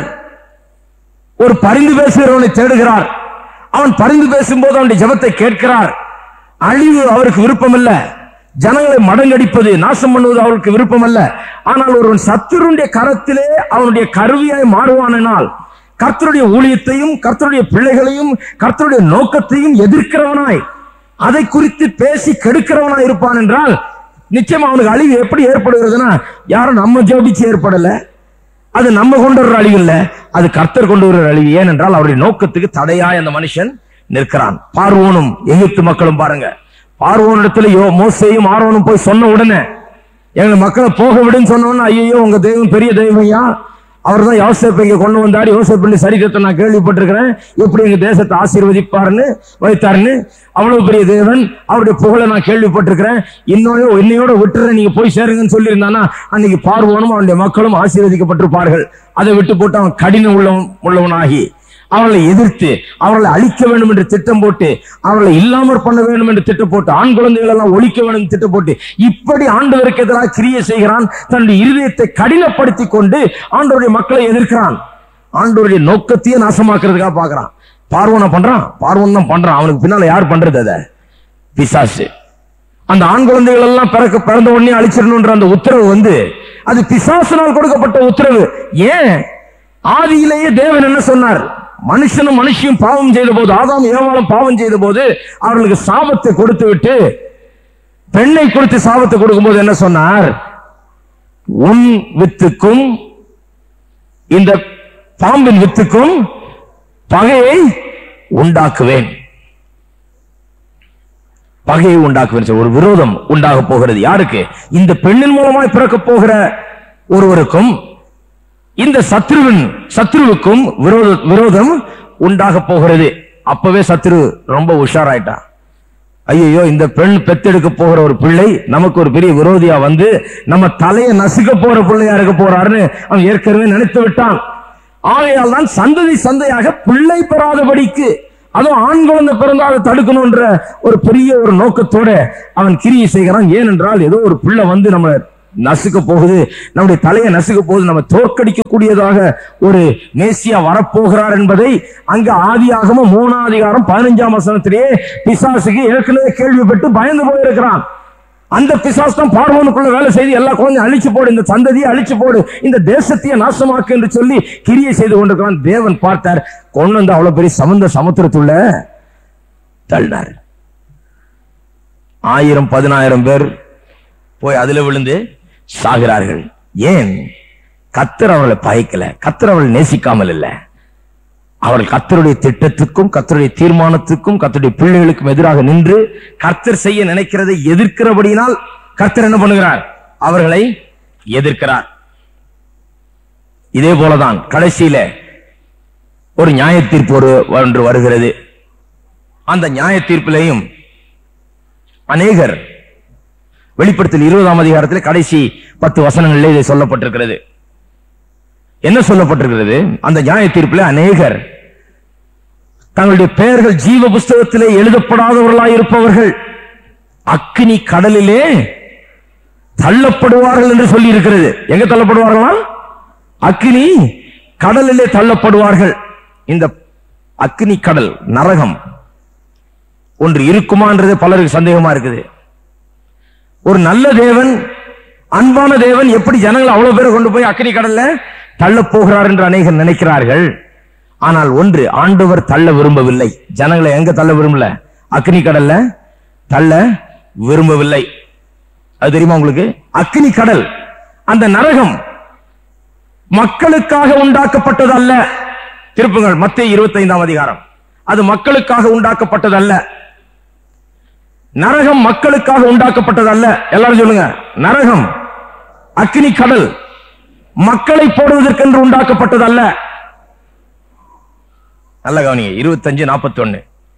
[SPEAKER 1] ஒரு பரிந்து பேசுகிறவனை தேடுகிறார். அவன் பரிந்து பேசும்போது அவனுடைய ஜெபத்தை கேட்கிறார். அழிவு அவருக்கு விருப்பம் இல்ல, ஜனங்களை மடங்கடிப்பது நாசம் பண்ணுவது அவருக்கு விருப்பம் அல்ல. ஆனால் ஒருவன் சத்துருடைய கரத்திலே அவனுடைய கருவியாய் மாறுவானால் கர்த்தருடைய ஊழியத்தையும் கர்த்தருடைய பிள்ளைகளையும் கர்த்தருடைய நோக்கத்தையும் எதிர்க்கிறவனாய் அதை குறித்து பேசி கெடுக்கிறவனாய் இருப்பான் என்றால் நிச்சயமா அவனுக்கு அழிவு எப்படி ஏற்படுகிறதுனா, யாரும் நம்ம ஜெபிச்சு ஏற்படல, அது நம்ம கொண்டு வர்ற அழிவு இல்ல, அது கர்த்தர் கொண்டு வர்ற அழிவு. ஏனென்றால் அவருடைய நோக்கத்துக்கு தடையாய் அந்த மனுஷன் நிற்கிறான். பார்வோனும் எகிப்து மக்களும் பாருங்க, பார்வோன் இடத்துல யோ மோசேயும் ஆரோனும் போய் சொன்ன உடனே எங்க மக்களை போக விடுன்னு சொன்ன உடனே, ஐயோ உங்க தெய்வம் பெரிய தெய்வம்யா, அவர் தான் யோசேப்பை இங்க கொண்டு வந்தாரு, யோசேப்பு சரித்திரத்தை நான் கேள்விப்பட்டிருக்கிறேன், எப்படி எங்க தேசத்தை ஆசீர்வதிப்பாருன்னு வைத்தாருன்னு, அவ்வளவு பெரிய தேவன், அவருடைய புகழை நான் கேள்விப்பட்டிருக்கிறேன், இன்னொரு என்னையோட விட்டுறேன், நீங்க போய் சேருங்கன்னு சொல்லியிருந்தானா அன்னைக்கு பார்வோனும் அவனுடைய மக்களும் ஆசீர்வதிக்கப்பட்டிருப்பார்கள். அதை விட்டு போட்டு அவன் கடினம் உள்ளவன் உள்ளவனாகி அவர்களை எதிர்த்து அவர்களை அழிக்க வேண்டும் என்று திட்டம் போட்டு அவர்களை இல்லாமற் பண்ண வேண்டும் என்று திட்டம் போட்டு ஆண் குழந்தைகள் எல்லாம் ஒழிக்க வேண்டும் திட்டம் போட்டு இப்படி ஆண்டவருக்கு எதிராக கிரியை செய்கிறான். தன்னுடைய இருதயத்தை கடினப்படுத்தி கொண்டு ஆண்டவருடைய மக்களை எதிர்க்கிறான். ஆண்டவருடைய நோக்கத்தையே நாசமாக்குறதுக்காக பாக்குறான். பார்வோனை பண்றான், பார்வோன் தான் பண்றான். அவனுக்கு பின்னால யார் பண்றது? அத பிசாசு. அந்த ஆண் குழந்தைகள் எல்லாம் பிறக்க பிறந்த உடனே அழிச்சிடணும்ன்ற அந்த உத்தரவு வந்து அது பிசாசினால் கொடுக்கப்பட்ட உத்தரவு. ஏன்? ஆதியிலேயே தேவன் என்ன சொன்னார்? மனுஷனும் மனுஷியும் பாவம் செய்த போது, ஆதாம் ஏவாளும் பாவம் செய்த போது அவர்களுக்கு சாபத்தை கொடுத்து விட்டு பெண்ணை கொடுத்து சாபத்தை கொடுக்கும் போது என்ன சொன்னார்? உன் வித்துக்கும் இந்த பாம்பின் வித்துக்கும் பகையை உண்டாக்குவேன், பகையை உண்டாக்குவேன். ஒரு விரோதம் உண்டாக போகிறது. யாருக்கு? இந்த பெண்ணின் மூலமாய் பிறக்க போகிற ஒருவருக்கும் இந்த சத்ருவின் சத்ருவுக்கும் விரோத விரோதம் உண்டாக போகிறது. அப்பவே சத்ரு ரொம்ப உஷாராயிட்டான். ஐயோ இந்த பெண் பெத்தெடுக்க போகிற ஒரு பிள்ளை நமக்கு ஒரு பெரிய விரோதியா வந்து நம்ம தலையை நசுக்க போற பிள்ளையா இருக்க போறாருன்னு அவன் ஏற்கனவே நினைத்து விட்டான். ஆகையால் தான் சந்ததி சந்தையாக பிள்ளை பெறாதபடிக்கு, அதுவும் ஆண் குழந்தை பிறந்தா அதை தடுக்கணும்ன்ற ஒரு பெரிய ஒரு நோக்கத்தோட அவன் கிரியை செய்கிறான். ஏனென்றால் ஏதோ ஒரு பிள்ளை வந்து நம்ம நசுக்க போகுது, நம்முடைய தலையை நசுக்க போகுது, நம்ம தோற்கடிக்க கூடியதாக ஒரு மேசியா வரப்போகிறார் என்பதை அங்க ஆதியாகமம் மூணாம் அதிகாரம் பதினஞ்சாம் வசனத்திலேயே பிசாசுக்கு ஏற்கனவே கேள்விப்பட்டு பயந்து போயிருக்கிறான். அந்த பிசாசு தான் பார்வோனுக்குள்ள வேலை செய்து எல்லா குழந்தையும் அழிச்சு போடு, இந்த சந்ததியை அழிச்சு போடு, இந்த தேசத்தையே நாசமாக்கு என்று சொல்லி கிரியை செய்து கொண்டிருக்கிறான். தேவன் பார்த்தார், கொண்டு வந்து அவ்வளவு பெரிய சமுந்த சமுத்திரத்துள்ள தள்ளினார். ஆயிரம் பதினாயிரம் பேர் போய் அதுல விழுந்து சாகிறார்கள். ஏன்? கர்த்தர் அவர்களை பகைக்கல, கர்த்தர் அவர்கள் நேசிக்காமல் இல்லை. அவர்கள் கர்த்தருடைய திட்டத்துக்கும் கர்த்தருடைய தீர்மானத்துக்கும் கர்த்தருடைய பிள்ளைகளுக்கும் எதிராக நின்று கர்த்தர் செய்ய நினைக்கிறதை எதிர்க்கிறபடியினால் கர்த்தர் என்ன பண்ணுகிறார்? அவர்களை எதிர்க்கிறார். இதே போலதான் கடைசியில ஒரு நியாய தீர்ப்பு ஒன்று வருகிறது. அந்த நியாய தீர்ப்பிலையும் அநேகர், வெளிப்படுத்தல் இருபதாம் அதிகாரத்தில் கடைசி பத்து வசனங்களில் இதை சொல்லப்பட்டிருக்கிறது. என்ன சொல்லப்பட்டிருக்கிறது? அந்த நியாய தீர்ப்பில் அநேகர் தங்களுடைய பெயர்கள் ஜீவ புஸ்தகத்திலே எழுதப்படாதவர்களாய் இருப்பவர்கள் அக்கினி கடலிலே தள்ளப்படுவார்கள் என்று சொல்லி இருக்கிறது. எங்க தள்ளப்படுவார்களா? அக்கினி கடலிலே தள்ளப்படுவார்கள். இந்த அக்கினி கடல், நரகம் ஒன்று இருக்குமான்றது பலருக்கு சந்தேகமா இருக்குது. ஒரு நல்ல தேவன், அன்பான தேவன் எப்படி ஜனங்களை அவ்வளவு பேரை கொண்டு போய் அக்கினி கடல்ல தள்ள போகிறார் என்று அநேகர் நினைக்கிறார்கள். ஆனால் ஒன்று, ஆண்டவர் தள்ள விரும்பவில்லை. ஜனங்களை எங்க தள்ள விரும்பல? அக்கினி கடல்ல தள்ள விரும்பவில்லை. அது தெரியுமா உங்களுக்கு? அக்கினி கடல், அந்த நரகம் மக்களுக்காக உண்டாக்கப்பட்டது அல்ல. திருப்புங்கள் மத்தேயு இருபத்தி ஐந்தாம் அதிகாரம். அது மக்களுக்காக உண்டாக்கப்பட்டது அல்ல. நரகம் மக்களுக்காக உண்டாக்கப்பட்டது அல்ல. எல்லாரும் சொல்லுங்க, நரகம், அக்கினி கடல் மக்களை போடுவதற்கென்று உண்டாக்கப்பட்டது அல்ல. நல்ல கவனிங்க. இருபத்தி அஞ்சு நாற்பத்தி ஒன்னு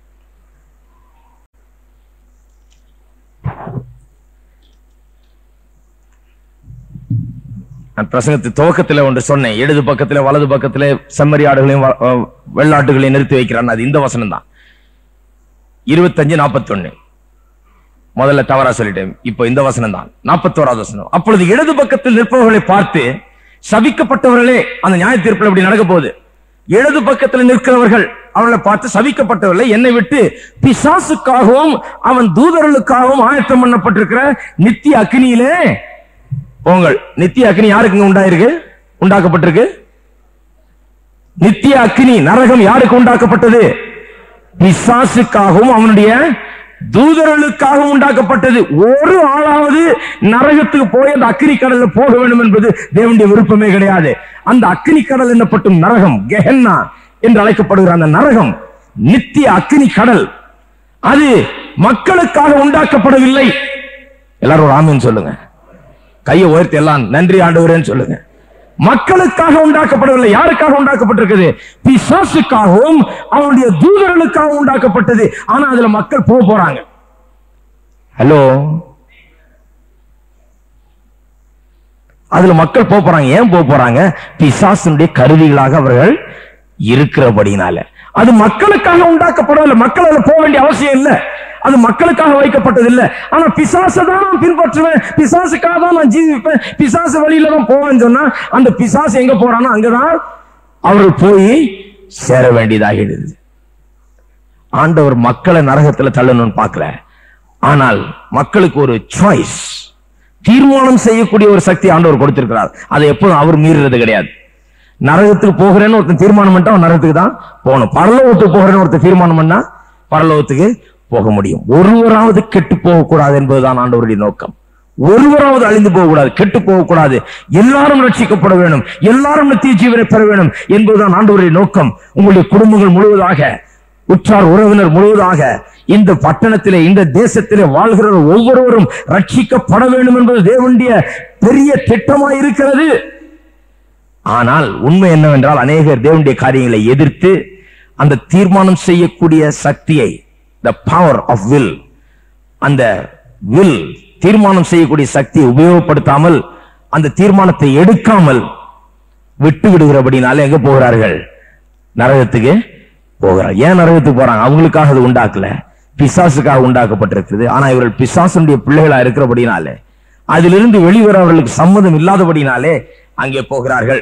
[SPEAKER 1] நான் பிரசங்கத்து துவக்கத்தில் ஒன்று சொன்னேன். இடது பக்கத்தில் வலது பக்கத்தில் செம்மறி ஆடுகளையும் வெள்ளாட்டுகளையும் நிறுத்தி வைக்கிறான். அது இந்த வசனம் தான். இருபத்தி அஞ்சு நாற்பத்தி ஒன்னு முதல்ல தவறா சொல்லிட்டேன். இப்போ இந்த வசனம் தான், நாற்பத்தி ஓராவது வசனம். அப்பொழுது இடது பக்கத்தில் நிற்பவர்களை பார்த்து, சபிக்கப்பட்டவர்களே, அந்த நியாய தீர்ப்பில் அப்படி நடக்க போகுது. இடது பக்கத்தில் நிற்கிறவர்கள் அவர்களை பார்த்து, சபிக்கப்பட்டவர்களே, என்னை விட்டு பிசாசுக்காகவும் அவன் தூதர்களுக்காகவும் ஆயத்தம் பண்ணப்பட்டிருக்கிற நித்திய அக்னியிலே போங்கள். நித்திய அக்னி யாருக்கு உண்டாயிருக்கு? உண்டாக்கப்பட்டிருக்கு. நித்திய அக்னி நரகம் யாருக்கு உண்டாக்கப்பட்டது? பிசாசுக்காகவும் அவனுடைய தூதர்களுக்காகவும் உண்டாக்கப்பட்டது. ஒரு ஆளாவது நரகத்துக்கு போய் அந்த அக்கினி கடல்ல போக வேண்டும் என்பது தேவனுடைய விருப்பமே கிடையாது. அந்த அக்கினி கடல் என்னப்பட்டும் நரகம், கெஹென்னா என்று அழைக்கப்படுகிற அந்த நரகம், நித்திய அக்கினி கடல், அது மக்களுக்காக உண்டாக்கப்படவில்லை. எல்லாரும் ஆமீன் சொல்லுங்க. கையை உயர்த்தி எல்லாம் நன்றி ஆண்டவரேன்னு சொல்லுங்க. மக்களுக்காக உண்டாக்கப்படவில்லை. யாருக்காக உண்டாக்கப்பட்டிருக்குது? பிசாசுக்காகவும் அவனுடைய தூதர்களுக்காக உண்டாக்கப்பட்டது. ஆனா அதுல மக்கள் போக போறாங்க. ஹலோ, அதுல மக்கள் போக போறாங்க. ஏன் போக போறாங்க? பிசாசுடைய கருவிகளாக அவர்கள் இருக்கிறபடினால. அது மக்களுக்காக உண்டாக்கப்படவில்லை. மக்கள் அதுல போக வேண்டிய அவசியம் இல்லை. அது மக்களுக்காக வைக்கப்பட்டது இல்லை. ஆனா பிசாசை தான் நான் பின்பற்றுவேன், பிசாசுக்காக தான் நான் ஜீவிப்பேன், பிசாசு வழியில தான் போவேன்னு சொன்னா அந்த பிசாசு எங்க போறானோ அங்கதான் அவர்கள் போய் சேர வேண்டியதாகிடுது. ஆண்டவர் மக்களை நரகத்துல தள்ளணும்னு பார்க்கல. ஆனால் மக்களுக்கு ஒரு சாய்ஸ், தீர்மானம் செய்யக்கூடிய ஒரு சக்தி ஆண்டவர் கொடுத்திருக்கிறார். அதை எப்போதும் அவர் மீறுறது கிடையாது. நரகத்துக்கு போகிறேன்னு ஒருத்தன் தீர்மானம் பண்ணிட்டா அவன் நரகத்துக்கு தான் போகணும். பரலோகத்துக்கு போகிறேன்னு ஒருத்தன் தீர்மானம் பண்ணா பரலோகத்துக்கு போக முடியும். ஒருவராவது கெட்டு போகக்கூடாது என்பதுதான் ஆண்டவருடைய நோக்கம். ஒருவராவது அழிந்து போகக்கூடாது, கெட்டு போகக்கூடாது, எல்லாரும் ரட்சிக்கப்பட வேண்டும், எல்லாரும் நித்திய ஜீவனை பெற வேண்டும் என்பதுதான் ஆண்டவருடைய நோக்கம். உங்களுடைய குடும்பங்கள் முழுவதாக, உற்றார் உறவினர் முழுவதாக, இந்த பட்டணத்திலே இந்த தேசத்திலே வாழ்கிற ஒவ்வொருவரும் ரட்சிக்கப்பட வேண்டும் என்பது தேவனுடைய பெரிய திட்டமாய் இருக்கிறது. ஆனால் உண்மை என்னவென்றால் அநேகர் தேவனுடைய காரியங்களை எதிர்த்து அந்த தீர்மானம் செய்யக்கூடிய சக்தியை, the power of will, அந்த வில் தீர்மானம் செய்யக்கூடிய சக்தியை உபயோகப்படுத்தாமல் அந்த தீர்மானத்தை எடுக்காமல் விட்டு விடுகிறபடினால எங்க போகிறார்கள்? நரகத்துக்கு போகிறார். ஏன் நரகத்துக்கு போறாங்க? அவங்களுக்காக அது உண்டாக்கல, பிசாசுக்காக உண்டாக்கப்பட்டிருக்கிறது. ஆனா இவர்கள் பிசாசுடைய பிள்ளைகளா இருக்கிறபடினாலே, அதிலிருந்து வெளிவர அவர்களுக்கு சம்மதம் இல்லாதபடினாலே அங்கே போகிறார்கள்.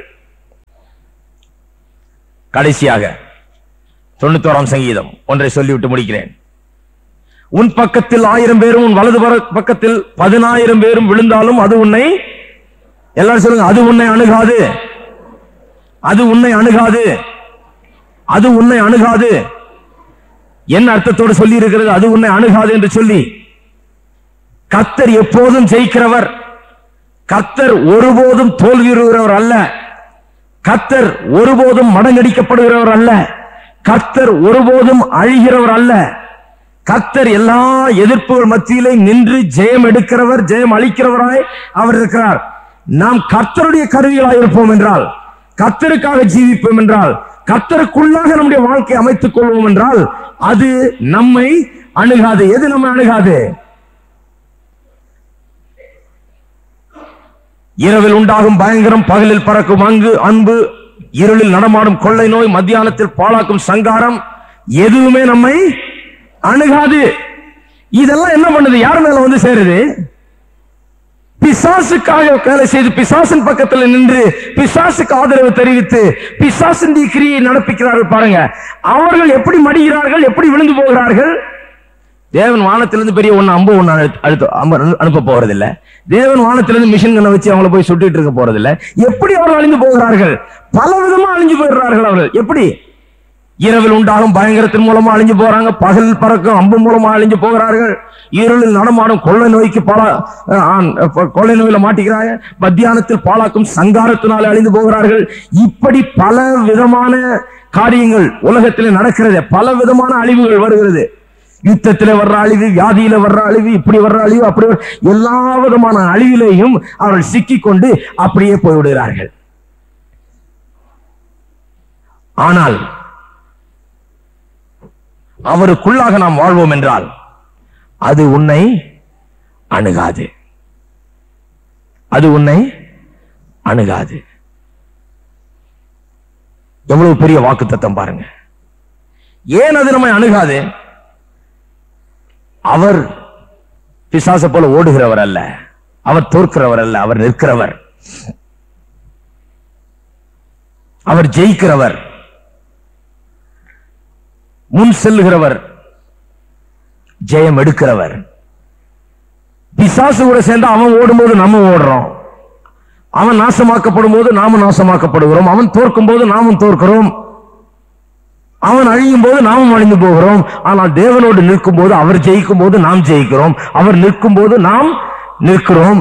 [SPEAKER 1] கடைசியாக தொண்ணூத்தோராம் சங்கீதம் ஒன்றை சொல்லிவிட்டு முடிக்கிறேன். உன் பக்கத்தில் ஆயிரம் பேரும் உன் வலது பக்கத்தில் பதினாயிரம் பேரும் விழுந்தாலும் அது உன்னை, எல்லாரும் சொல்லுங்க, அது உன்னை அணுகாது, அது உன்னை அணுகாது, அது உன்னை அணுகாது. என்ன அர்த்தத்தோடு சொல்லி இருக்கிறது? அது உன்னை அணுகாது என்று சொல்லி, கர்த்தர் எப்போதும் ஜெயிக்கிறவர், கர்த்தர் ஒருபோதும் தோல்வியுறுகிறவர் அல்ல, கர்த்தர் ஒருபோதும் மடங்கடிக்கப்படுகிறவர் அல்ல, கர்த்தர் ஒருபோதும் அழிகிறவர் அல்ல. கர்த்தர் எல்லா எதிர்ப்புகள் மத்தியிலே நின்று ஜெயம் எடுக்கிறவர், ஜெயம் அளிக்கிறவராய் அவர் இருக்கிறார். நாம் கர்த்தருடைய கருவிகளாய் இருப்போம் என்றால், கர்த்தருக்காக ஜீவிப்போம் என்றால், கர்த்தருக்குள்ளாக நம்முடைய வாழ்க்கை அமைத்துக் கொள்வோம் என்றால் அது நம்மை அணுகாது. எது நம்மை அணுகாது? இரவில் உண்டாகும் பயங்கரம், பகலில் பறக்கும் அங்கு அன்பு, இருளில் நடமாடும் கொள்ளை நோய், மத்தியானத்தில் பாழாக்கும் சங்காரம், எதுவுமே நம்மை அணுகாது. இதெல்லாம் என்ன பண்ணுது? யார் மேல வந்து சேருது? பிசாசுக்காக வேலை செய்து பிசாசின் பக்கத்தில் நின்று பிசாசுக்கு ஆதரவு தெரிவித்து பிசாசின் கிரியை நடப்பிக்கிறார்கள். பாருங்க, அவர்கள் எப்படி மடிகிறார்கள், எப்படி விழுந்து போகிறார்கள். தேவன் வானத்திலிருந்து பெரிய ஒண்ணு அம்பு ஒண்ணு அழுத்த அனுப்ப போறதில்லை. தேவன் வானத்திலிருந்து மிஷின் கண்ணை வச்சு அவங்கள போய் சுட்டிட்டு இருக்க போறதில்லை. எப்படி அவர்கள் அழிந்து போகிறார்கள்? பல விதமா அழிஞ்சு போயிடுறார்கள். அவர்கள் எப்படி? இரவில் உண்டாகும் பயங்கரத்தின் மூலமா அழிஞ்சு போறாங்க, பகல் பறக்கும் அம்பு மூலமா அழிஞ்சு போகிறார்கள், இருளில் நடமாடும் கொள்ளை நோய்க்கு பாலா கொள்ளை நோயில மாட்டிக்கிறாங்க, மத்தியானத்தில் பாலாக்கும் சங்காரத்தினால அழிந்து போகிறார்கள். இப்படி பல விதமான காரியங்கள் உலகத்தில் நடக்கிறது. பல விதமான அழிவுகள் வருகிறது. யுத்தத்தில் வர்ற அழிவு, வியாதியில வர்ற அழிவு, இப்படி வர்ற அழிவு, அப்படி எல்லா விதமான அழிவிலேயும் அவர்கள் சிக்கிக் கொண்டு அப்படியே போய்விடுகிறார்கள். ஆனால் அவருக்குள்ளாக நாம் வாழ்வோம் என்றால் அது உன்னை அணுகாது, அது உன்னை அணுகாது. எவ்வளவு பெரிய வாக்குத்தத்தம் பாருங்க. ஏன் அது நம்மை அணுகாது? அவர் பிசாசை போல ஓடுகிறவர் அல்ல, அவர் தோற்கிறவர் அல்ல, அவர் நிற்கிறவர், அவர் ஜெயிக்கிறவர், முன் செல்லுகிறவர், ஜெயம் எடுக்கிறவர். பிசாசு கூட சேர்ந்து அவன் ஓடும்போது நம்ம ஓடுறோம், அவன் நாசமாக்கப்படும் போது நாமும் நாசமாக்கப்படுகிறோம், அவன் தோற்கும் போது நாமும் தோற்கிறோம், அவன் அழியும் போது நாமும் அழிந்து போகிறோம். ஆனால் தேவனோடு நிற்கும் போது, அவர் ஜெயிக்கும் போது நாம் ஜெயிக்கிறோம், அவர் நிற்கும் போது நாம் நிற்கிறோம்,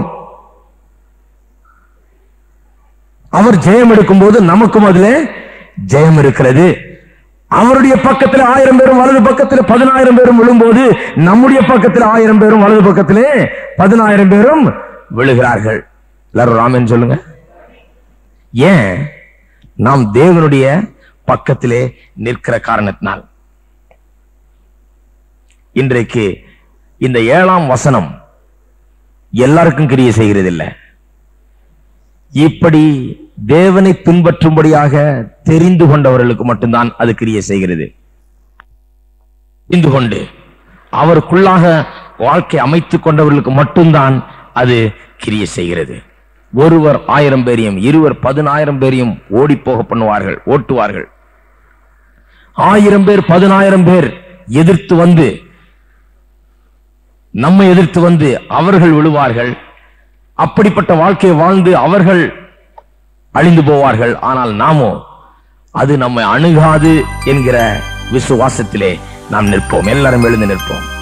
[SPEAKER 1] அவர் ஜெயம் எடுக்கும் போது நமக்கும் அதிலே ஜெயம் இருக்கிறது. அவருடைய பக்கத்தில் ஆயிரம் பேரும் வலது பக்கத்தில் பதினாயிரம் பேரும் விழும்போது நம்முடைய பக்கத்தில் ஆயிரம் பேரும் வலது பக்கத்திலே பதினாயிரம் பேரும் விழுகிறார்கள். எல்லாரும் ராமன் சொல்லுங்க. ஏன்? நாம் தேவனுடைய பக்கத்திலே நிற்கிற காரணத்தினால். இன்றைக்கு இந்த ஏழாம் வசனம் எல்லாருக்கும் கிரியை செய்கிறது இல்லை. இப்படி தேவனை பின்பற்றும்படியாக தெரிந்து கொண்டவர்களுக்கு மட்டும்தான் அது கிரியை செய்கிறது. தெரிந்து கொண்டு அவருக்குள்ளாக வாழ்க்கை அமைத்துக் கொண்டவர்களுக்கு மட்டும்தான் அது கிரியை செய்கிறது. ஒருவர் ஆயிரம் பேரையும் இருவர் பதினாயிரம் பேரையும் ஓடி போக பண்ணுவார்கள், ஓட்டுவார்கள். ஆயிரம் பேர் பதினாயிரம் பேர் எதிர்த்து வந்து நம்மை எதிர்த்து வந்து அவர்கள் விழுவார்கள். அப்படிப்பட்ட வாழ்க்கையை வாழ்ந்து அவர்கள் அழிந்து போவார்கள். ஆனால் நாமோ அது நம்மை அணுகாது என்கிற விசுவாசத்திலே நாம் நிற்போம். எல்லாரும் எழுந்து நிற்போம்.